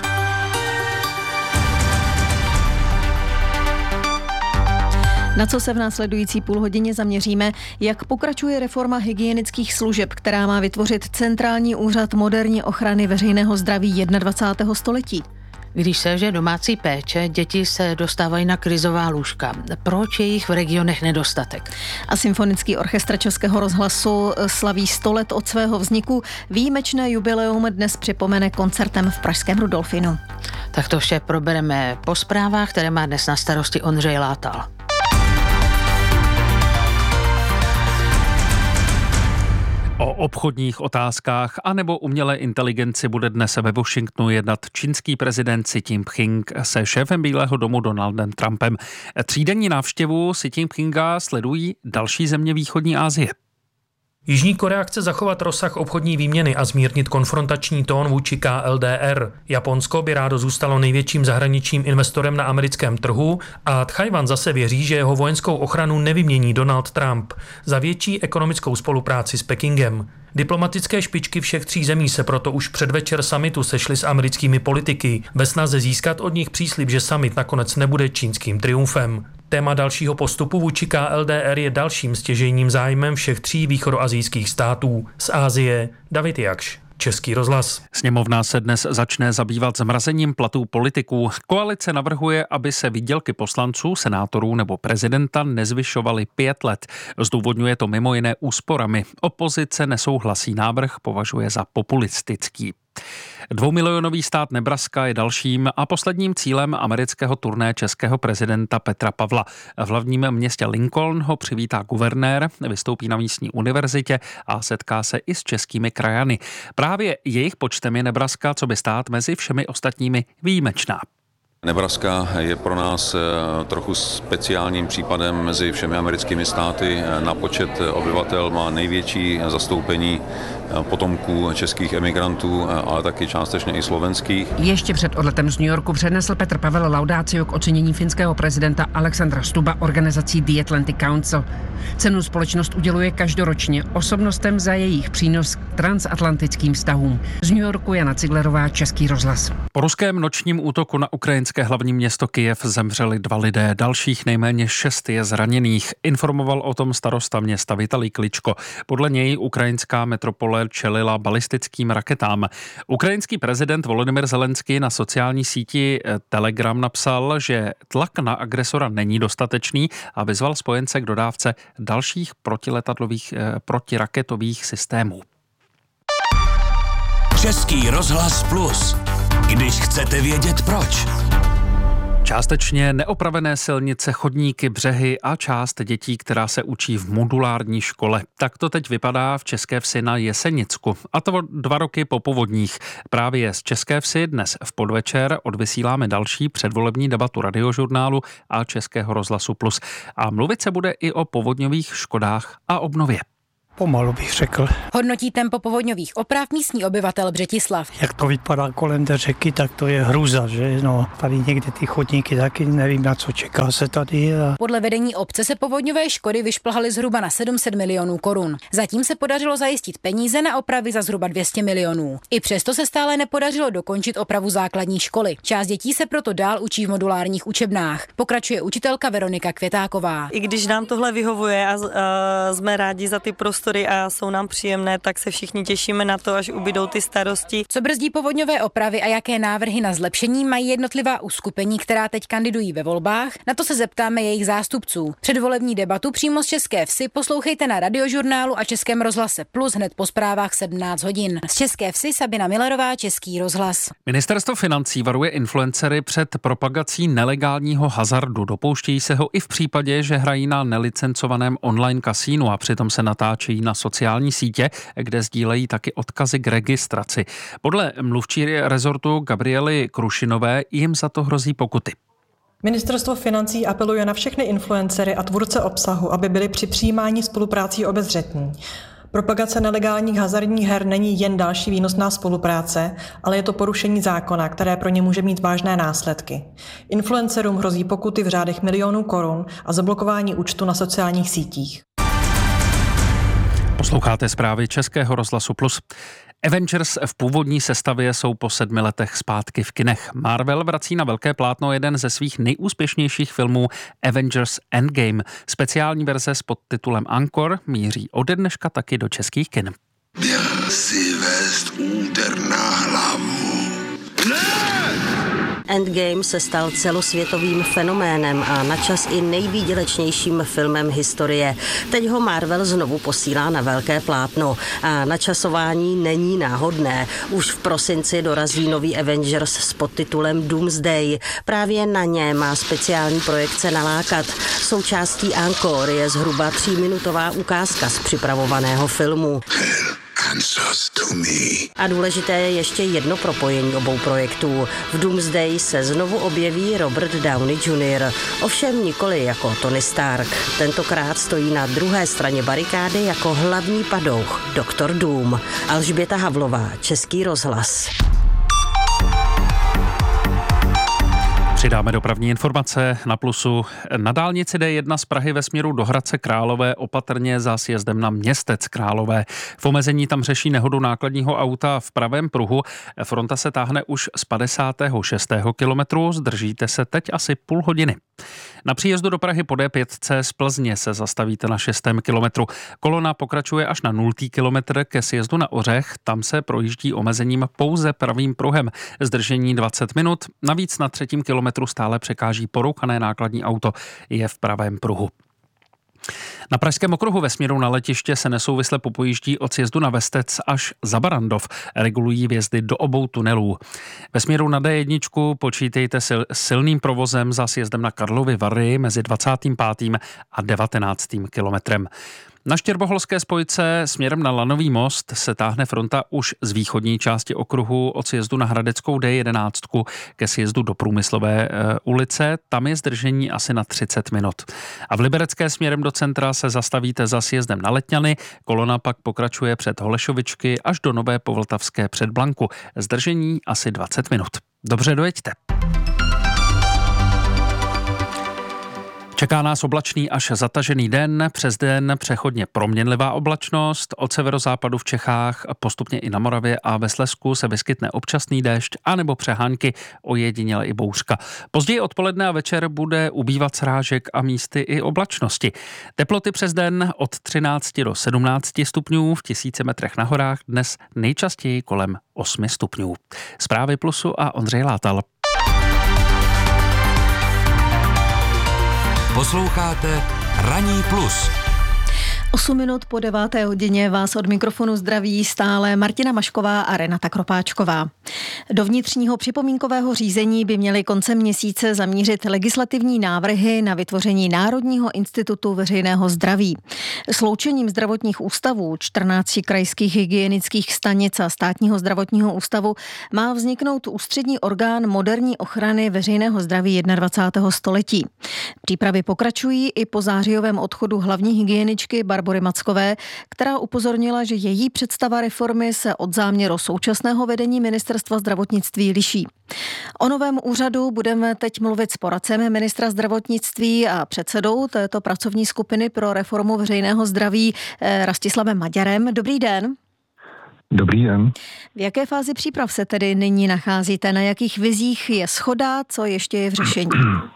Na co se v následující půlhodině zaměříme, jak pokračuje reforma hygienických služeb, která má vytvořit centrální úřad moderní ochrany veřejného zdraví dvacátého prvního století. Když selže domácí péče, děti se dostávají na krizová lůžka. Proč je jich v regionech nedostatek? A Symfonický orchestr Českého rozhlasu slaví sto let od svého vzniku. Výjimečné jubileum dnes připomene koncertem v pražském Rudolfinu. Tak to vše probereme po zprávách, které má dnes na starosti Ondřej Látal. O obchodních otázkách anebo umělé inteligenci bude dnes ve Washingtonu jednat čínský prezident Xi Jinping se šéfem Bílého domu Donaldem Trumpem. Třídenní návštěvu Xi Jinpinga sledují další země východní Asie. Jižní Korea chce zachovat rozsah obchodní výměny a zmírnit konfrontační tón vůči K L D R. Japonsko by rádo zůstalo největším zahraničním investorem na americkém trhu a Tchajwan zase věří, že jeho vojenskou ochranu nevymění Donald Trump za větší ekonomickou spolupráci s Pekingem. Diplomatické špičky všech tří zemí se proto už předvečer summitu sešly s americkými politiky ve snaze získat od nich příslib, že summit nakonec nebude čínským triumfem. Téma dalšího postupu vůči K L D R je dalším stěžejním zájmem všech tří východoasijských států. Z Asie David Jakš, Český rozhlas. Sněmovna se dnes začne zabývat zmrazením platů politiků. Koalice navrhuje, aby se výdělky poslanců, senátorů nebo prezidenta nezvyšovaly pět let. Zdůvodňuje to mimo jiné úsporami. Opozice nesouhlasí, návrh považuje za populistický. Dvoumilionový stát Nebraska je dalším a posledním cílem amerického turné českého prezidenta Petra Pavla. V hlavním městě Lincoln ho přivítá guvernér, vystoupí na místní univerzitě a setká se i s českými krajany. Právě jejich počtem je Nebraska, co by stát mezi všemi ostatními výjimečná. Nebraska je pro nás trochu speciálním případem mezi všemi americkými státy. Na počet obyvatel má největší zastoupení potomků českých emigrantů, ale taky částečně i slovenských. Ještě před odletem z New Yorku přednesl Petr Pavel laudáciu k ocenění finského prezidenta Alexandra Stubba organizací The Atlantic Council. Cenu společnost uděluje každoročně osobnostem za jejich přínos k transatlantickým vztahům. Z New Yorku Jana Ciglerová, Český rozhlas. Po ruském nočním útoku na ukrajinské ukrajinské hlavní město Kyjev zemřeli dva lidé, dalších nejméně šest je zraněných. Informoval o tom starosta města Vitalij Kličko. Podle něj ukrajinská metropole čelila balistickým raketám. Ukrajinský prezident Volodymyr Zelenský na sociální síti Telegram napsal, že tlak na agresora není dostatečný a vyzval spojence k dodávce dalších protiletadlových, protiraketových systémů. Český rozhlas Plus. Když chcete vědět proč. Částečně neopravené silnice, chodníky, břehy a část dětí, která se učí v modulární škole. Tak to teď vypadá v České Vsi na Jesenicku. A to dva roky po povodních. Právě z České Vsi dnes v podvečer odvysíláme další předvolební debatu Radiožurnálu a Českého rozhlasu Plus. A mluvit se bude i o povodňových škodách a obnově. Pomalu bych řekl. Hodnotí tempo povodňových oprav místní obyvatel Břetislav. Jak to vypadá kolem té řeky, tak to je hrůza, že? No, tady někde ty chodníky taky nevím, na co čeká se tady. A... Podle vedení obce se povodňové škody vyšplhaly zhruba na sedm set milionů korun. Zatím se podařilo zajistit peníze na opravy za zhruba dvě stě milionů. I přesto se stále nepodařilo dokončit opravu základní školy. Část dětí se proto dál učí v modulárních učebnách. Pokračuje učitelka Veronika Květáková. I když nám tohle vyhovuje a, a jsme rádi za ty prostory a jsou nám příjemné, tak se všichni těšíme na to, až ubydou ty starosti. Co brzdí povodňové opravy a jaké návrhy na zlepšení mají jednotlivá uskupení, která teď kandidují ve volbách? Na to se zeptáme jejich zástupců. Předvolební debatu přímo z České Vsi poslouchejte na Radiožurnálu a Českém rozhlase Plus hned po zprávách sedmnáct hodin. Z České Vsi Sabina Millerová, Český rozhlas. Ministerstvo financí varuje influencery před propagací nelegálního hazardu. Dopouštějí se ho i v případě, že hrají na nelicencovaném online kasínu a přitom se natáčejí na sociální sítě, kde sdílejí taky odkazy k registraci. Podle mluvčí rezortu Gabriely Krušinové jim za to hrozí pokuty. Ministerstvo financí apeluje na všechny influencery a tvůrce obsahu, aby byli při přijímání spoluprácí obezřetní. Propagace nelegálních hazardních her není jen další výnosná spolupráce, ale je to porušení zákona, které pro ně může mít vážné následky. Influencerům hrozí pokuty v řádech milionů korun a zablokování účtu na sociálních sítích. Posloucháte zprávy Českého rozhlasu Plus. Avengers v původní sestavě jsou po sedmi letech zpátky v kinech. Marvel vrací na velké plátno jeden ze svých nejúspěšnějších filmů Avengers Endgame. Speciální verze s podtitulem Ankor míří ode dneška taky do českých kin. Běl si vést úder na hlavu. Ne! Endgame se stal celosvětovým fenoménem a načas i nejvýdělečnějším filmem historie. Teď ho Marvel znovu posílá na velké plátno a načasování není náhodné. Už v prosinci dorazí nový Avengers s podtitulem Doomsday. Právě na ně má speciální projekce nalákat. Součástí Encore je zhruba tříminutová ukázka z připravovaného filmu. A důležité je ještě jedno propojení obou projektů. V Doomsday se znovu objeví Robert Downey junior Ovšem nikoli jako Tony Stark. Tentokrát stojí na druhé straně barikády jako hlavní padouch doktor Doom. Alžběta Havlová, Český rozhlas. Přidáme dopravní informace na Plusu. Na dálnici D jedna z Prahy ve směru do Hradce Králové opatrně za sjezdem na Městec Králové. V omezení tam řeší nehodu nákladního auta v pravém pruhu. Fronta se táhne už z padesátého šestého kilometru, zdržíte se teď asi půl hodiny. Na příjezdu do Prahy po D pět z Plzně se zastavíte na šestém kilometru. Kolona pokračuje až na nultý kilometr ke sjezdu na Ořech, tam se projíždí omezením pouze pravým pruhem. Zdržení dvacet minut, navíc na třetím kilometru stále překáží porouchané nákladní auto, je v pravém pruhu. Na Pražském okruhu ve směru na letiště se nesouvisle popojíždí od sjezdu na Vestec až za Barandov. Regulují vjezdy do obou tunelů. Ve směru na D jedna počítejte sil, silným provozem za sjezdem na Karlovy Vary mezi dvacátým pátým a devatenáctým kilometrem. Na Štěrboholské spojce směrem na Lanový most se táhne fronta už z východní části okruhu od sjezdu na Hradeckou D jedenáct ke sjezdu do Průmyslové e, ulice. Tam je zdržení asi na třicet minut. A v Liberecké směrem do centra se zastavíte za sjezdem na Letňany. Kolona pak pokračuje před Holešovičky až do Nové Povltavské před Blanku. Zdržení asi dvacet minut. Dobře, dojeďte. Čeká nás oblačný až zatažený den, přes den přechodně proměnlivá oblačnost, od severozápadu v Čechách, postupně i na Moravě a ve Slezsku se vyskytne občasný déšť anebo přehánky, ojediněle i bouřka. Později odpoledne a večer bude ubývat srážek a místy i oblačnosti. Teploty přes den od třinácti do sedmnácti stupňů, v tisíci metrech na horách dnes nejčastěji kolem osmi stupňů. Zprávy Plusu a Ondřej Látal. Posloucháte Ranní plus. osm minut po deváté hodině vás od mikrofonu zdraví stále Martina Mašková a Renata Kropáčková. Do vnitřního připomínkového řízení by měly koncem měsíce zamířit legislativní návrhy na vytvoření Národního institutu veřejného zdraví. Sloučením zdravotních ústavů, čtrnácti krajských hygienických stanic a státního zdravotního ústavu má vzniknout ústřední orgán moderní ochrany veřejného zdraví dvacátého prvního století. Přípravy pokračují i po zářijovém odchodu hlavní hygieničky Barbory Mackové, která upozornila, že její představa reformy se od záměru současného vedení ministerstva zdravotnictví liší. O novém úřadu budeme teď mluvit s poradcem ministra zdravotnictví a předsedou této pracovní skupiny pro reformu veřejného zdraví Rastislavem Maďarem. Dobrý den. Dobrý den. V jaké fázi příprav se tedy nyní nacházíte? Na jakých vizích je shoda? Co ještě je v řešení?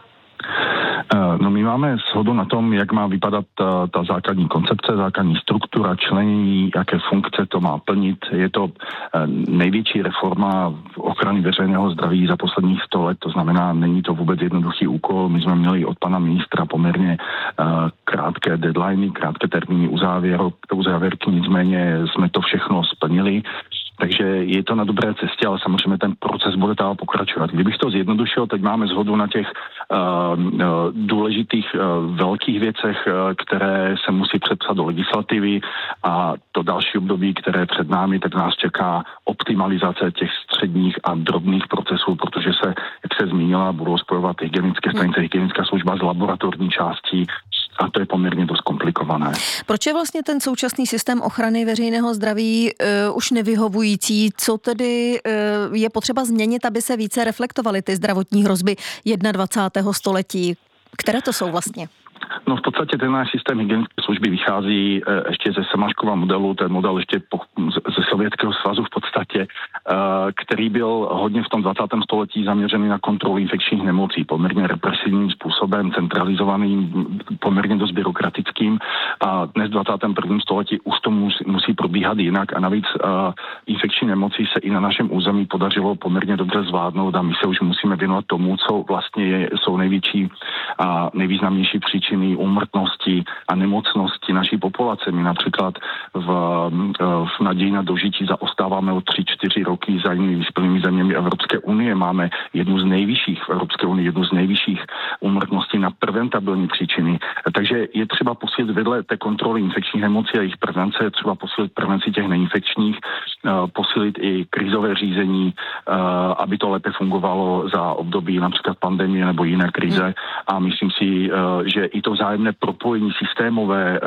No my máme shodu na tom, jak má vypadat ta, ta základní koncepce, základní struktura, členění, jaké funkce to má plnit. Je to největší reforma ochrany veřejného zdraví za posledních sto let, to znamená, není to vůbec jednoduchý úkol. My jsme měli od pana ministra poměrně krátké deadliny, krátké termíny uzávěrky, nicméně jsme to všechno splnili. Takže je to na dobré cestě, ale samozřejmě ten proces bude dál pokračovat. Kdybych to zjednodušil, teď máme shodu na těch uh, uh, důležitých uh, velkých věcech, uh, které se musí přepsat do legislativy, a to další období, které před námi, tak nás čeká optimalizace těch středních a drobných procesů, protože se, jak se zmínila, budou spojovat hygienické stanice, hygienická služba z laboratorní částí, a to je poměrně dost komplikované. Proč je vlastně ten současný systém ochrany veřejného zdraví uh, už nevyhovující? Co tedy uh, je potřeba změnit, aby se více reflektovaly ty zdravotní hrozby dvacátého prvního století? Které to jsou vlastně? No v podstatě ten náš systém hygienické služby vychází e, ještě ze Semaškova modelu, ten model ještě po, ze Sovětského svazu v podstatě, e, který byl hodně v tom dvacátém století zaměřený na kontrolu infekčních nemocí, poměrně represivním způsobem, centralizovaným, poměrně dost byrokratickým, a dnes v dvacátém prvním století už to musí, musí probíhat jinak, a navíc e, infekční nemocí se i na našem území podařilo poměrně dobře zvládnout, a my se už musíme věnovat tomu, co vlastně je, jsou největší a nejvýznamnější příčiny úmrtnosti a nemocnosti naší populace. My například v, v naději na dožití zaostáváme o tři čtyři roky za jinými vyspělými zeměmi Evropské unie. Máme jednu z nejvyšších v Evropské unii, jednu z nejvyšších úmrtností na preventabilní příčiny. Takže je třeba posílit vedle té kontroly infekčních nemocí a jejich prevence, je třeba posílit prevenci těch neinfekčních, posílit i krizové řízení, aby to lépe fungovalo za období například pandemie nebo jiné krize. A myslím si, že i to vzájemné propojení systémové,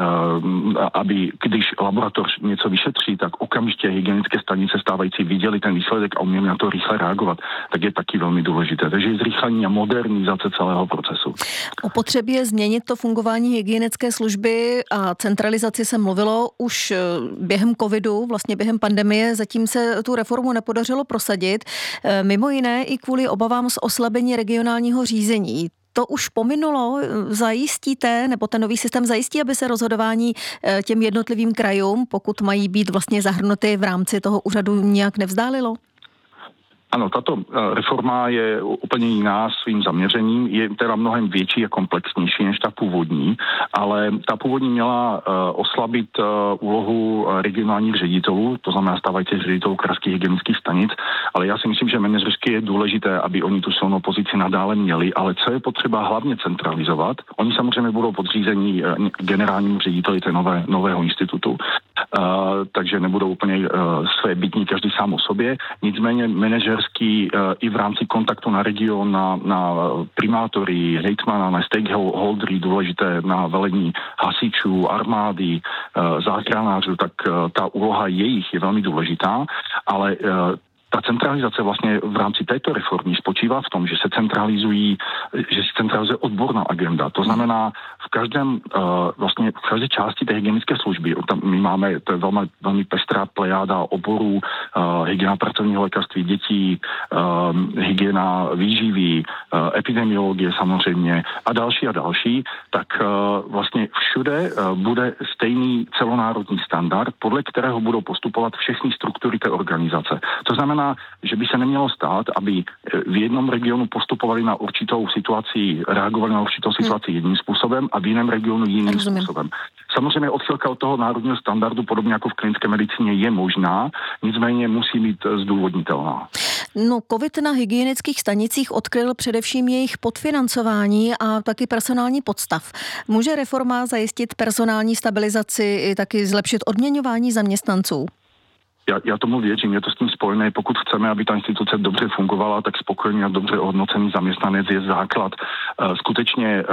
aby když laboratoř něco vyšetří, tak okamžitě hygienické stanice stávající viděli ten výsledek a uměli na to rychle reagovat, tak je taky velmi důležité. Takže je zrychlení a modernizace celého procesu. O potřebě změnit to fungování hygienické služby a centralizaci se mluvilo už během covidu, vlastně během pandemie, zatím se tu reformu nepodařilo prosadit, mimo jiné i kvůli obavám z oslabení regionálního řízení. To už pominulo, zajistíte, nebo ten nový systém zajistí, aby se rozhodování těm jednotlivým krajům, pokud mají být vlastně zahrnuty v rámci toho úřadu, nějak nevzdálilo? Ano, tato reforma je úplně jiná svým zaměřením, je teda mnohem větší a komplexnější než ta původní, ale ta původní měla uh, oslabit uh, úlohu regionálních ředitelů, to znamená stávajících ředitelů krajských hygienických stanic, ale já si myslím, že manažersky je důležité, aby oni tu silnou pozici nadále měli, ale co je potřeba hlavně centralizovat, oni samozřejmě budou podřízení uh, generálnímu řediteli té nové, nového institutu, uh, takže nebudou úplně uh, své bytní každý sám o sobě, nicméně manažer i v rámci kontaktu na region, na, na primátory, hejtmana, na stakeholdery, důležité na velení hasičů, armády, záchranářů, tak ta úloha jejich je velmi důležitá, ale ta centralizace vlastně v rámci této reformy spočívá v tom, že se centralizují, že se centralizuje odborná agenda. To znamená, v každém, vlastně v každé části té hygienické služby, tam my máme, to je velmi, velmi pestrá plejáda oborů, hygiena pracovního lékařství dětí, hygiena výživy, epidemiologie samozřejmě a další a další, tak vlastně všude bude stejný celonárodní standard, podle kterého budou postupovat všechny struktury té organizace. To znamená, že by se nemělo stát, aby v jednom regionu postupovali na určitou situaci, reagovali na určitou situaci jedním způsobem a v jiném regionu jiným Rozumím. způsobem. Samozřejmě odchylka od toho národního standardu, podobně jako v klinické medicíně, je možná, nicméně musí být zdůvodnitelná. No, COVID na hygienických stanicích odkryl především jejich podfinancování a taky personální podstav. Může reforma zajistit personální stabilizaci i taky zlepšit odměňování zaměstnanců? Já, já tomu věřím, je to s tím spojené. Pokud chceme, aby ta instituce dobře fungovala, tak spokojený a dobře ohodnocený zaměstnanec je základ. Skutečně,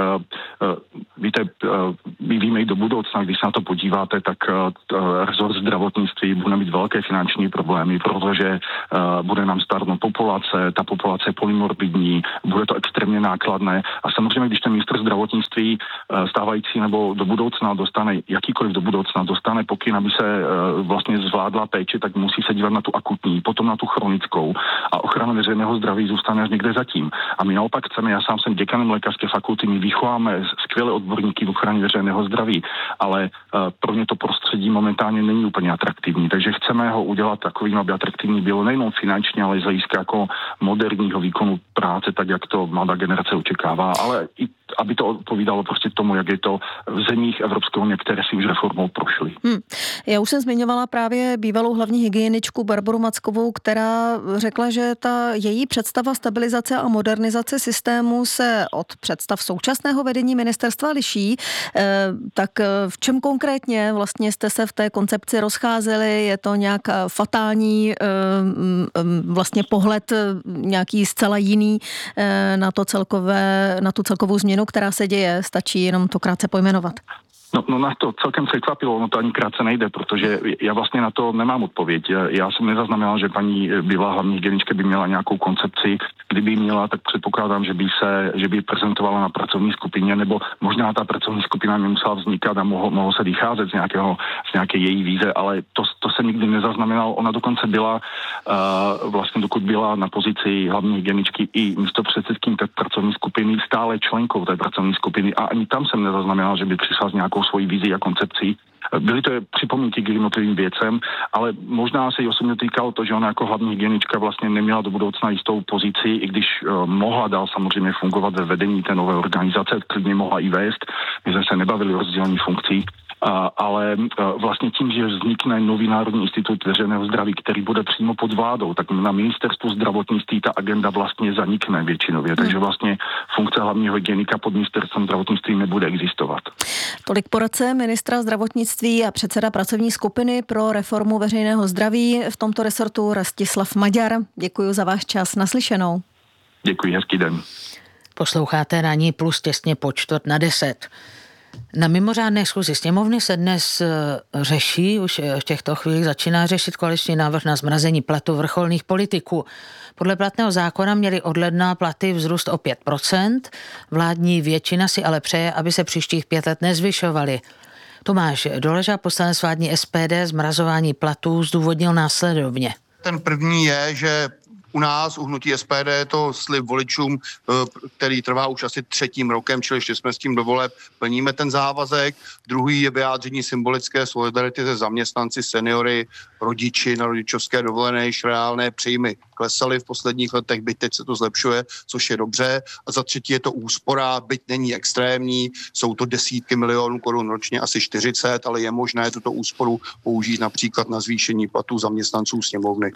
víte, my víme i do budoucna, když se na to podíváte, tak rezort zdravotnictví bude mít velké finanční problémy, protože bude nám stárnout populace, ta populace je polymorbidní, bude to extrémně nákladné a samozřejmě, když ten ministr zdravotnictví stávající nebo do budoucna dostane, jakýkoliv do budoucna dostane pokyn, aby se vlastně zvládla péče, tak musí se dívat na tu akutní, potom na tu chronickou a ochrana veřejného zdraví zůstane až někde zatím. A my naopak chceme, já sám jsem děkanem lékařské fakulty, my vychováme skvělé odborníky v ochraně veřejného zdraví, ale uh, pro ně to prostředí momentálně není úplně atraktivní, takže chceme ho udělat takovým, aby atraktivní bylo nejenom finančně, ale i z hlediska jako moderního výkonu práce, tak jak to mladá generace očekává, ale i aby to odpovídalo prostě tomu, jak je to v zemích Evropské unie, které si už reformou prošly. Hmm. Já už jsem zmiňovala právě bývalou hlavní hygieničku Barboru Mackovou, která řekla, že ta její představa stabilizace a modernizace systému se od představ současného vedení ministerstva liší. E, tak v čem konkrétně vlastně jste se v té koncepci rozcházeli? Je to nějak fatální e, vlastně pohled, nějaký zcela jiný e, na to celkové, na tu celkovou změnu, která se děje, stačí jenom to krátce pojmenovat. No, no nás to celkem překvapilo, no to ani krátce nejde, protože já vlastně na to nemám odpověď. Já jsem nezaznamenal, že paní bývalá hlavní hygienička by měla nějakou koncepci. Kdyby měla, tak předpokládám, že by se, že by prezentovala na pracovní skupině, nebo možná ta pracovní skupina nemusela vznikat a mohlo, mohlo se vycházet z, nějakého, z nějaké její víze, ale to, to se nikdy nezaznamenalo. Ona dokonce byla, uh, vlastně dokud byla na pozici hlavní hygieničky i místopředsedkyní té pracovní skupiny, stále členkou té pracovní skupiny a ani tam jsem nezaznamenal, že by přišla s nějakou svoji vizi a koncepcí. Byly to připomínky k jednotlivým věcem, ale možná se jí osobně týkalo to, že ona jako hlavní hygienička vlastně neměla do budoucna jistou pozici, i když uh, mohla dál samozřejmě fungovat ve vedení té nové organizace, klidně mohla i vést, my jsme se nebavili o rozdělení funkcí, uh, ale uh, vlastně tím, že vznikne nový Národní institut veřejného zdraví, který bude přímo pod vládou, tak na ministerstvu zdravotnictví ta agenda vlastně zanikne většinově, takže vlastně funkce hlavního hygienika pod ministerstvem zdravotnictví nebude existovat. Tolik poradce ministra zdravotnictví a předseda pracovní skupiny pro reformu veřejného zdraví v tomto resortu Rastislav Maďar. Děkuji za váš čas, naslyšenou. Děkuji, hezký den. Posloucháte Ranní plus těsně po čtvrt na deset. Na mimořádné schůzi sněmovny se dnes řeší, už v těchto chvílích začíná řešit koaliční návrh na zmrazení platu vrcholných politiků. Podle platného zákona měly od ledna platy vzrůst o pět procent. Vládní většina si ale přeje, aby se příštích pět let nezvyšovaly. Tomáš Doleža, poslanec vládní S P D, zmrazování platů zdůvodnil následovně. Ten první je, že u nás, u hnutí S P D, je to slib voličům, který trvá už asi třetím rokem, čili ještě jsme s tím do voleb, plníme ten závazek. Druhý je vyjádření symbolické solidarity se zaměstnanci, seniory, rodiči na rodičovské dovolené, již reálné příjmy klesaly v posledních letech, byť teď se to zlepšuje, což je dobře. A za třetí je to úspora, byť není extrémní, jsou to desítky milionů korun ročně, asi čtyřicet, ale je možné tuto úsporu použít například na zvýšení platů zaměstnanců sněmovny.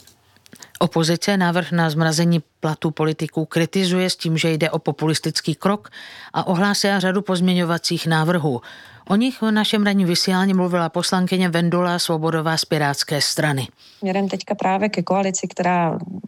Opozice návrh na zmrazení platů politiků kritizuje s tím, že jde o populistický krok a ohlásila řadu pozměňovacích návrhů. O nich v našem ranním vysílání mluvila poslankyně Vendula Svobodová z Pirátské strany. Směrem teďka právě ke koalici, která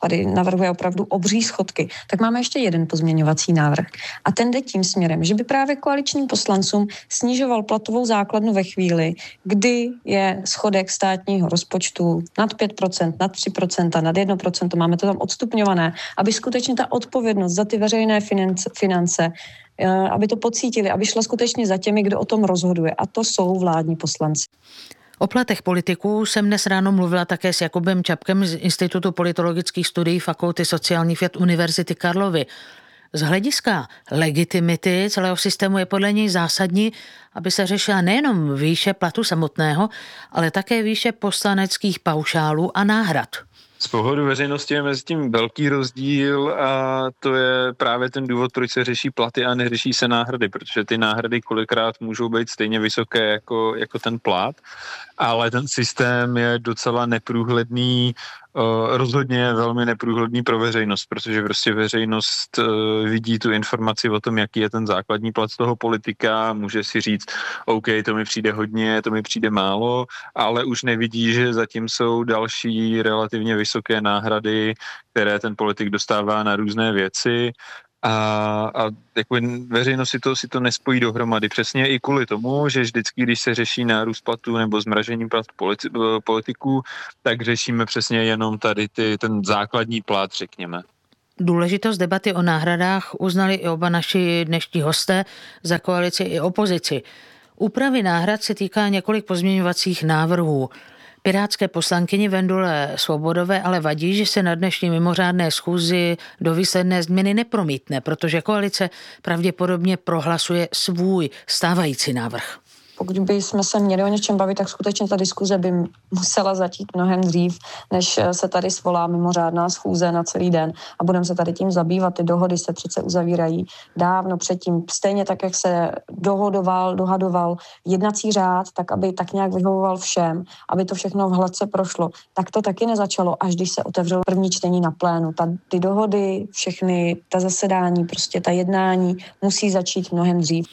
tady navrhuje opravdu obří schodky, tak máme ještě jeden pozměňovací návrh. A ten jde tím směrem, že by právě koaličním poslancům snižoval platovou základnu ve chvíli, kdy je schodek státního rozpočtu nad pět procent, nad tři procenta, nad jedno procento, máme to tam odstupňované, aby skutečně ta odpovědnost za ty veřejné finance, finance aby to pocítili, aby šla skutečně za těmi, kdo o tom rozhoduje. A to jsou vládní poslanci. O platech politiků jsem dnes ráno mluvila také s Jakubem Čapkem z Institutu politologických studií Fakulty sociálních věd Univerzity Karlovy. Z hlediska legitimity celého systému je podle něj zásadní, aby se řešila nejenom výše platu samotného, ale také výše poslaneckých paušálů a náhrad. Z pohledu veřejnosti je mezi tím velký rozdíl a to je právě ten důvod, proč se řeší platy a neřeší se náhrady, protože ty náhrady kolikrát můžou být stejně vysoké jako, jako ten plat, ale ten systém je docela neprůhledný, rozhodně je velmi neprůhledný pro veřejnost, protože prostě veřejnost vidí tu informaci o tom, jaký je ten základní plat z toho politika, může si říct, OK, to mi přijde hodně, to mi přijde málo, ale už nevidí, že zatím jsou další relativně vysoké náhrady, které ten politik dostává na různé věci. A, a jako veřejnost si to, si to nespojí dohromady. Přesně i kvůli tomu, že vždycky, když se řeší nárůst platů nebo zmražení platů politi, politiků, tak řešíme přesně jenom tady ty, ten základní plat, řekněme. Důležitost debaty o náhradách uznali i oba naši dnešní hosté za koalici i opozici. Úpravy náhrad se týká několik pozměňovacích návrhů. Pirátské poslankyni Vendule Svobodové ale vadí, že se na dnešní mimořádné schůzi do výsledné změny nepromítne, protože koalice pravděpodobně prohlasuje svůj stávající návrh. Pokud bychom se měli o něčem bavit, tak skutečně ta diskuze by musela začít mnohem dřív, než se tady svolá mimořádná schůze na celý den a budeme se tady tím zabývat. Ty dohody se přece uzavírají dávno předtím. Stejně tak, jak se dohodoval, dohadoval jednací řád, tak aby tak nějak vyhovoval všem, aby to všechno v hladce prošlo. Tak to taky nezačalo, až když se otevřelo první čtení na plénu. Ta, ty dohody, všechny, ta zasedání, prostě ta jednání musí začít mnohem dřív.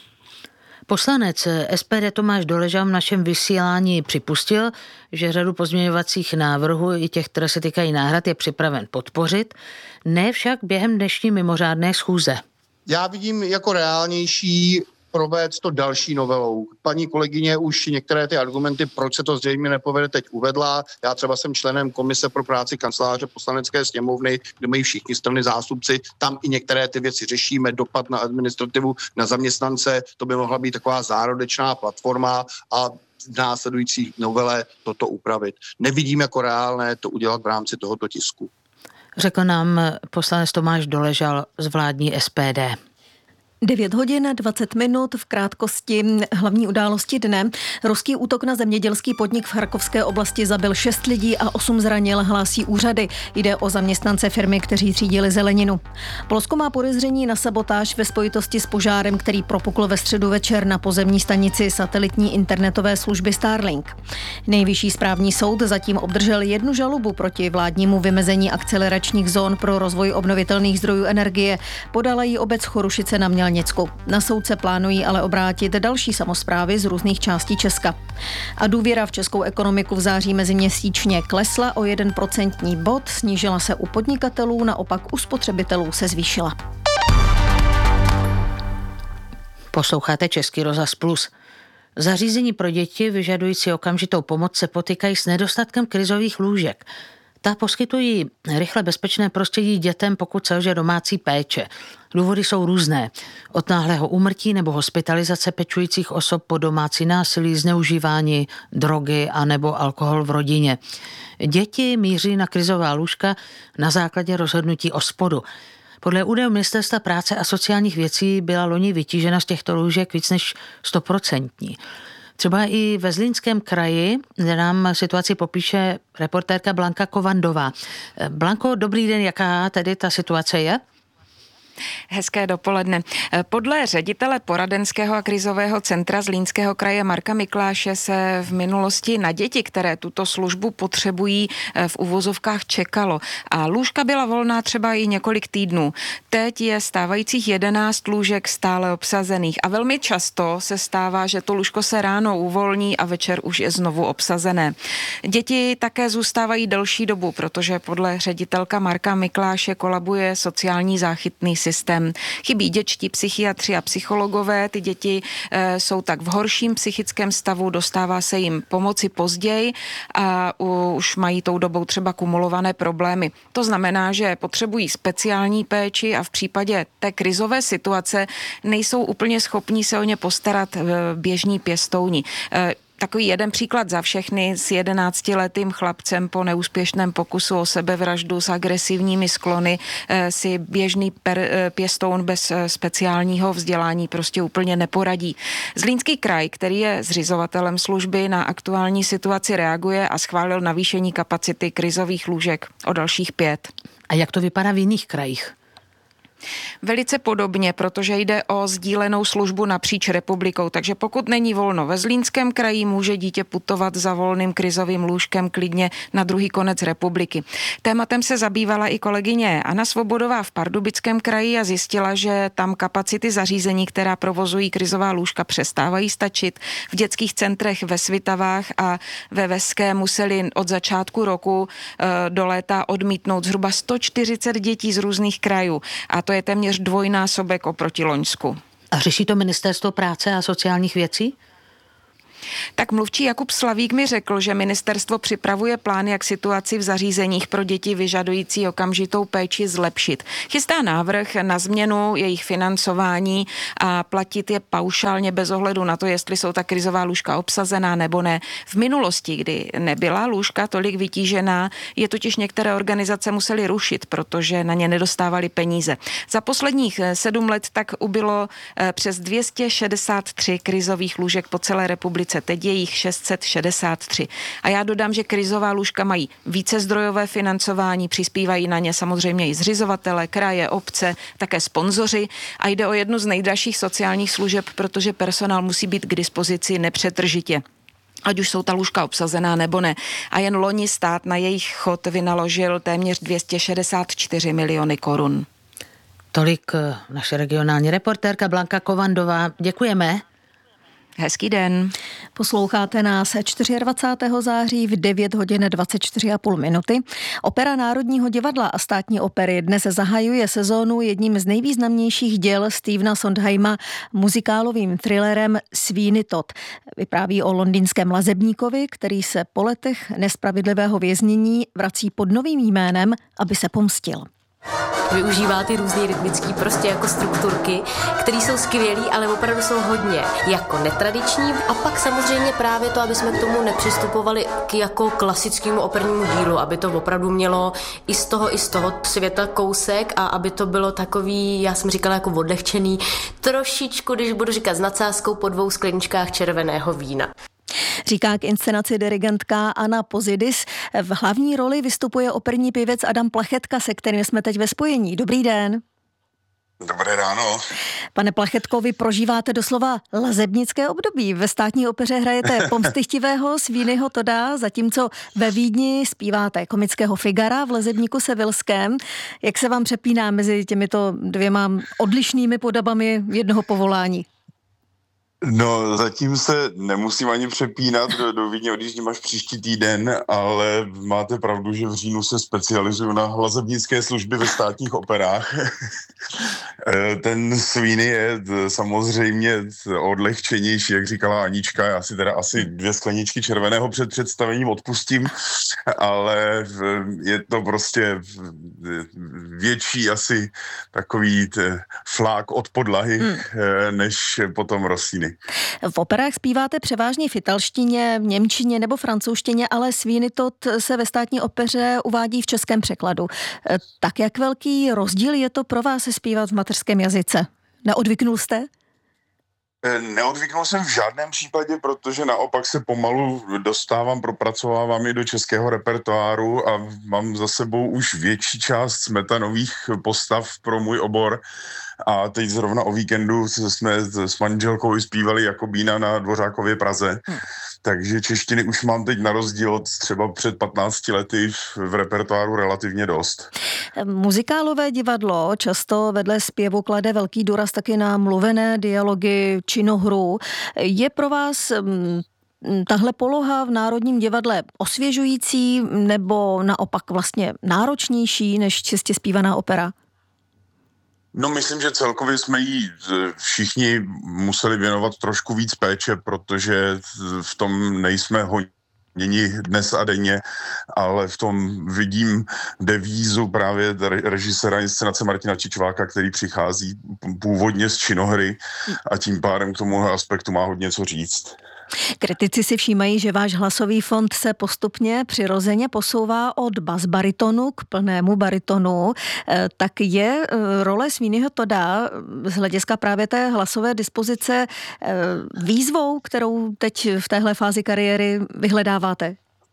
Poslanec S P D Tomáš Doležal v našem vysílání připustil, že řadu pozměňovacích návrhů i těch, které se týkají náhrad, je připraven podpořit, ne však během dnešní mimořádné schůze. Já vidím jako reálnější provést to další novelou. Paní kolegyně už některé ty argumenty, proč se to zřejmě nepovede, teď uvedla. Já třeba jsem členem komise pro práci kanceláře Poslanecké sněmovny, kde mají všichni strany zástupci. Tam i některé ty věci řešíme, dopad na administrativu, na zaměstnance. To by mohla být taková zárodečná platforma a v následující novele toto upravit. Nevidím jako reálné to udělat v rámci tohoto tisku. Řekl nám poslanec Tomáš Doležal z vládní S P D. devět hodin dvacet minut v krátkosti hlavní události dne. Ruský útok na zemědělský podnik v Charkovské oblasti zabil šest lidí a osm zranil, hlásí úřady. Jde o zaměstnance firmy, kteří třídili zeleninu. Polsko má podezření na sabotáž ve spojitosti s požárem, který propukl ve středu večer na pozemní stanici satelitní internetové služby Starlink. Nejvyšší správní soud zatím obdržel jednu žalobu proti vládnímu vymezení akceleračních zón pro rozvoj obnovitelných zdrojů energie. Podala ji obec Chorušice na Mělnicku. Na soudce plánují ale obrátit další samosprávy z různých částí Česka. A důvěra v českou ekonomiku v září meziměsíčně klesla o jeden procentní bod, snížila se u podnikatelů, naopak u spotřebitelů se zvýšila. Posloucháte Český rozhlas Plus. Zařízení pro děti vyžadující okamžitou pomoc se potýkají s nedostatkem krizových lůžek. Ta poskytují rychle bezpečné prostředí dětem, pokud selže domácí péče. Důvody jsou různé. Od náhlého úmrtí nebo hospitalizace pečujících osob po domácí násilí, zneužívání, drogy a nebo alkohol v rodině. Děti míří na krizová lůžka na základě rozhodnutí O S P O D u. Podle údajů Ministerstva práce a sociálních věcí byla loni vytížena z těchto lůžek víc než stoprocentní. Třeba i ve Zlínském kraji, kde nám situaci popíše reportérka Blanka Kovandová. Blanko, dobrý den, jaká tedy ta situace je? Hezké dopoledne. Podle ředitele poradenského a krizového centra Zlínského kraje Marka Mikláše se v minulosti na děti, které tuto službu potřebují, v uvozovkách čekalo. A lůžka byla volná třeba i několik týdnů. Teď je stávajících jedenáct lůžek stále obsazených a velmi často se stává, že to lůžko se ráno uvolní a večer už je znovu obsazené. Děti také zůstávají delší dobu, protože podle ředitelka Marka Mikláše kolabuje sociální záchytný systém. Chybí dětští psychiatři a psychologové, ty děti e, jsou tak v horším psychickém stavu, dostává se jim pomoci později a u, už mají tou dobou třeba kumulované problémy. To znamená, že potřebují speciální péči a v případě té krizové situace nejsou úplně schopní se o ně postarat běžní pěstouni. E, Takový jeden příklad za všechny: s jedenáctiletým chlapcem po neúspěšném pokusu o sebevraždu s agresivními sklony si běžný per, pěstoun bez speciálního vzdělání prostě úplně neporadí. Zlínský kraj, který je zřizovatelem služby, na aktuální situaci reaguje a schválil navýšení kapacity krizových lůžek o dalších pět. A jak to vypadá v jiných krajích? Velice podobně, protože jde o sdílenou službu napříč republikou, takže pokud není volno ve Zlínském kraji, může dítě putovat za volným krizovým lůžkem klidně na druhý konec republiky. Tématem se zabývala i kolegyně Anna Svobodová v Pardubickém kraji a zjistila, že tam kapacity zařízení, která provozují krizová lůžka, přestávají stačit. V dětských centrech ve Svitavách a ve Veské museli od začátku roku e, do léta odmítnout zhruba sto čtyřicet dětí z různých krajů a to je téměř dvojnásobek oproti loňsku. A řeší to Ministerstvo práce a sociálních věcí? Tak mluvčí Jakub Slavík mi řekl, že ministerstvo připravuje plán, jak situaci v zařízeních pro děti vyžadující okamžitou péči zlepšit. Chystá návrh na změnu jejich financování a platit je paušálně bez ohledu na to, jestli jsou ta krizová lůžka obsazená nebo ne. V minulosti, kdy nebyla lůžka tolik vytížená, je totiž některé organizace musely rušit, protože na ně nedostávali peníze. Za posledních sedm let tak ubylo přes dvě stě šedesát tři krizových lůžek po celé republice. Teď je jich šest set šedesát tři. A já dodám, že krizová lůžka mají více zdrojové financování, přispívají na ně samozřejmě i zřizovatele, kraje, obce, také sponzoři a jde o jednu z nejdražších sociálních služeb, protože personál musí být k dispozici nepřetržitě, ať už jsou ta lůžka obsazená nebo ne. A jen loni stát na jejich chod vynaložil téměř dvě stě šedesát čtyři miliony korun. Tolik naše regionální reportérka Blanka Kovandová. Děkujeme. Hezký den. Posloucháte nás dvacátého čtvrtého září v devět hodin dvacet čtyři a půl minuty. Opera Národního divadla a Státní opery dnes zahajuje sezónu jedním z nejvýznamnějších děl Stephena Sondheima muzikálovým thrillerem Sweeney Todd. Vypráví o londýnském lazebníkovi, který se po letech nespravedlivého věznění vrací pod novým jménem, aby se pomstil. Využívá ty různé rytmické prostě jako strukturky, které jsou skvělý, ale opravdu jsou hodně jako netradiční. A pak samozřejmě právě to, aby jsme k tomu nepřistupovali k jako klasickému opernímu dílu, aby to opravdu mělo i z toho, i z toho světa kousek a aby to bylo takový, já jsem říkala jako odlehčený, trošičku, když budu říkat s nadsázkou, po dvou skleničkách červeného vína. Říká k inscenaci dirigentka Anna Pozidis. V hlavní roli vystupuje operní pěvec Adam Plachetka, se kterým jsme teď ve spojení. Dobrý den. Dobré ráno. Pane Plachetko, vy prožíváte doslova lazebnické období. Ve Státní opeře hrajete pomstychtivého Sweeneyho Todda, zatímco ve Vídni zpíváte komického Figara v Lazebníku Sevilském. Jak se vám přepíná mezi těmito dvěma odlišnými podobami jednoho povolání? No, zatím se nemusím ani přepínat, do, do Vídně odjíždím až příští týden, ale máte pravdu, že v říjnu se specializuju na lazebnické služby ve státních operách. Ten Sweeney je samozřejmě odlehčenější, jak říkala Anička, já si teda asi dvě skleničky červeného před představením odpustím, ale je to prostě větší asi takový flák od podlahy, hmm. než potom Rossini. V operách zpíváte převážně v italštině, němčině nebo francouzštině, ale Sweeney Todd se ve Státní opeře uvádí v českém překladu. Tak jak velký rozdíl je to pro vás zpívat v mateřském jazyce? Neodvyknul jste? Neodvyknul jsem v žádném případě, protože naopak se pomalu dostávám, propracovávám je do českého repertoáru a mám za sebou už větší část smetanových postav pro můj obor. A teď zrovna o víkendu jsme s manželkou zpívali Jakobína na Dvořákově Praze. Hmm. Takže češtiny už mám teď na rozdíl od třeba před patnácti lety v repertoáru relativně dost. Muzikálové divadlo často vedle zpěvu klade velký důraz taky na mluvené dialogy, činohru. Je pro vás tahle poloha v Národním divadle osvěžující nebo naopak vlastně náročnější než čistě zpívaná opera? No, myslím, že celkově jsme jí všichni museli věnovat trošku víc péče, protože v tom nejsme hodněni dnes a denně, ale v tom vidím devízu právě režiséra inscenace Martina Čičváka, který přichází původně z činohry a tím pádem k tomu aspektu má hodně co říct. Kritici si všímají, že váš hlasový fond se postupně přirozeně posouvá od basbaritonu k plnému baritonu. Tak je role Sweeneyho Todda z hlediska právě té hlasové dispozice výzvou, kterou teď v téhle fázi kariéry vyhledáváte?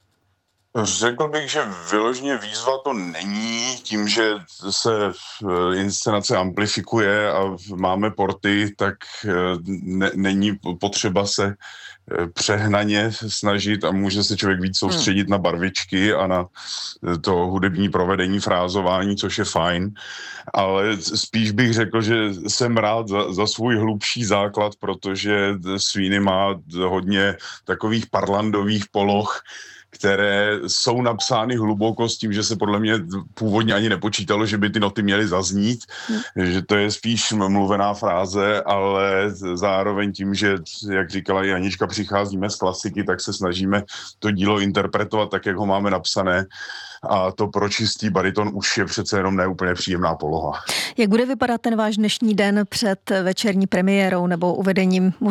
Řekl bych, že vyloženě výzva to není, tím, že se inscenace amplifikuje a máme porty, tak ne, není potřeba se přehnaně snažit a může se člověk víc soustředit na barvičky a na to hudební provedení, frázování, což je fajn, ale spíš bych řekl, že jsem rád za, za svůj hlubší základ, protože Sweeney má hodně takových parlandových poloh, které jsou napsány hluboko s tím, že se podle mě původně ani nepočítalo, že by ty noty měly zaznít, hmm. že to je spíš mluvená fráze, ale zároveň tím, že, jak říkala i Anička, přicházíme z klasiky, tak se snažíme to dílo interpretovat tak, jak ho máme napsané. A to pro čistý bariton už je přece jenom neúplně příjemná poloha. Jak bude vypadat ten váš dnešní den před večerní premiérou nebo uvedením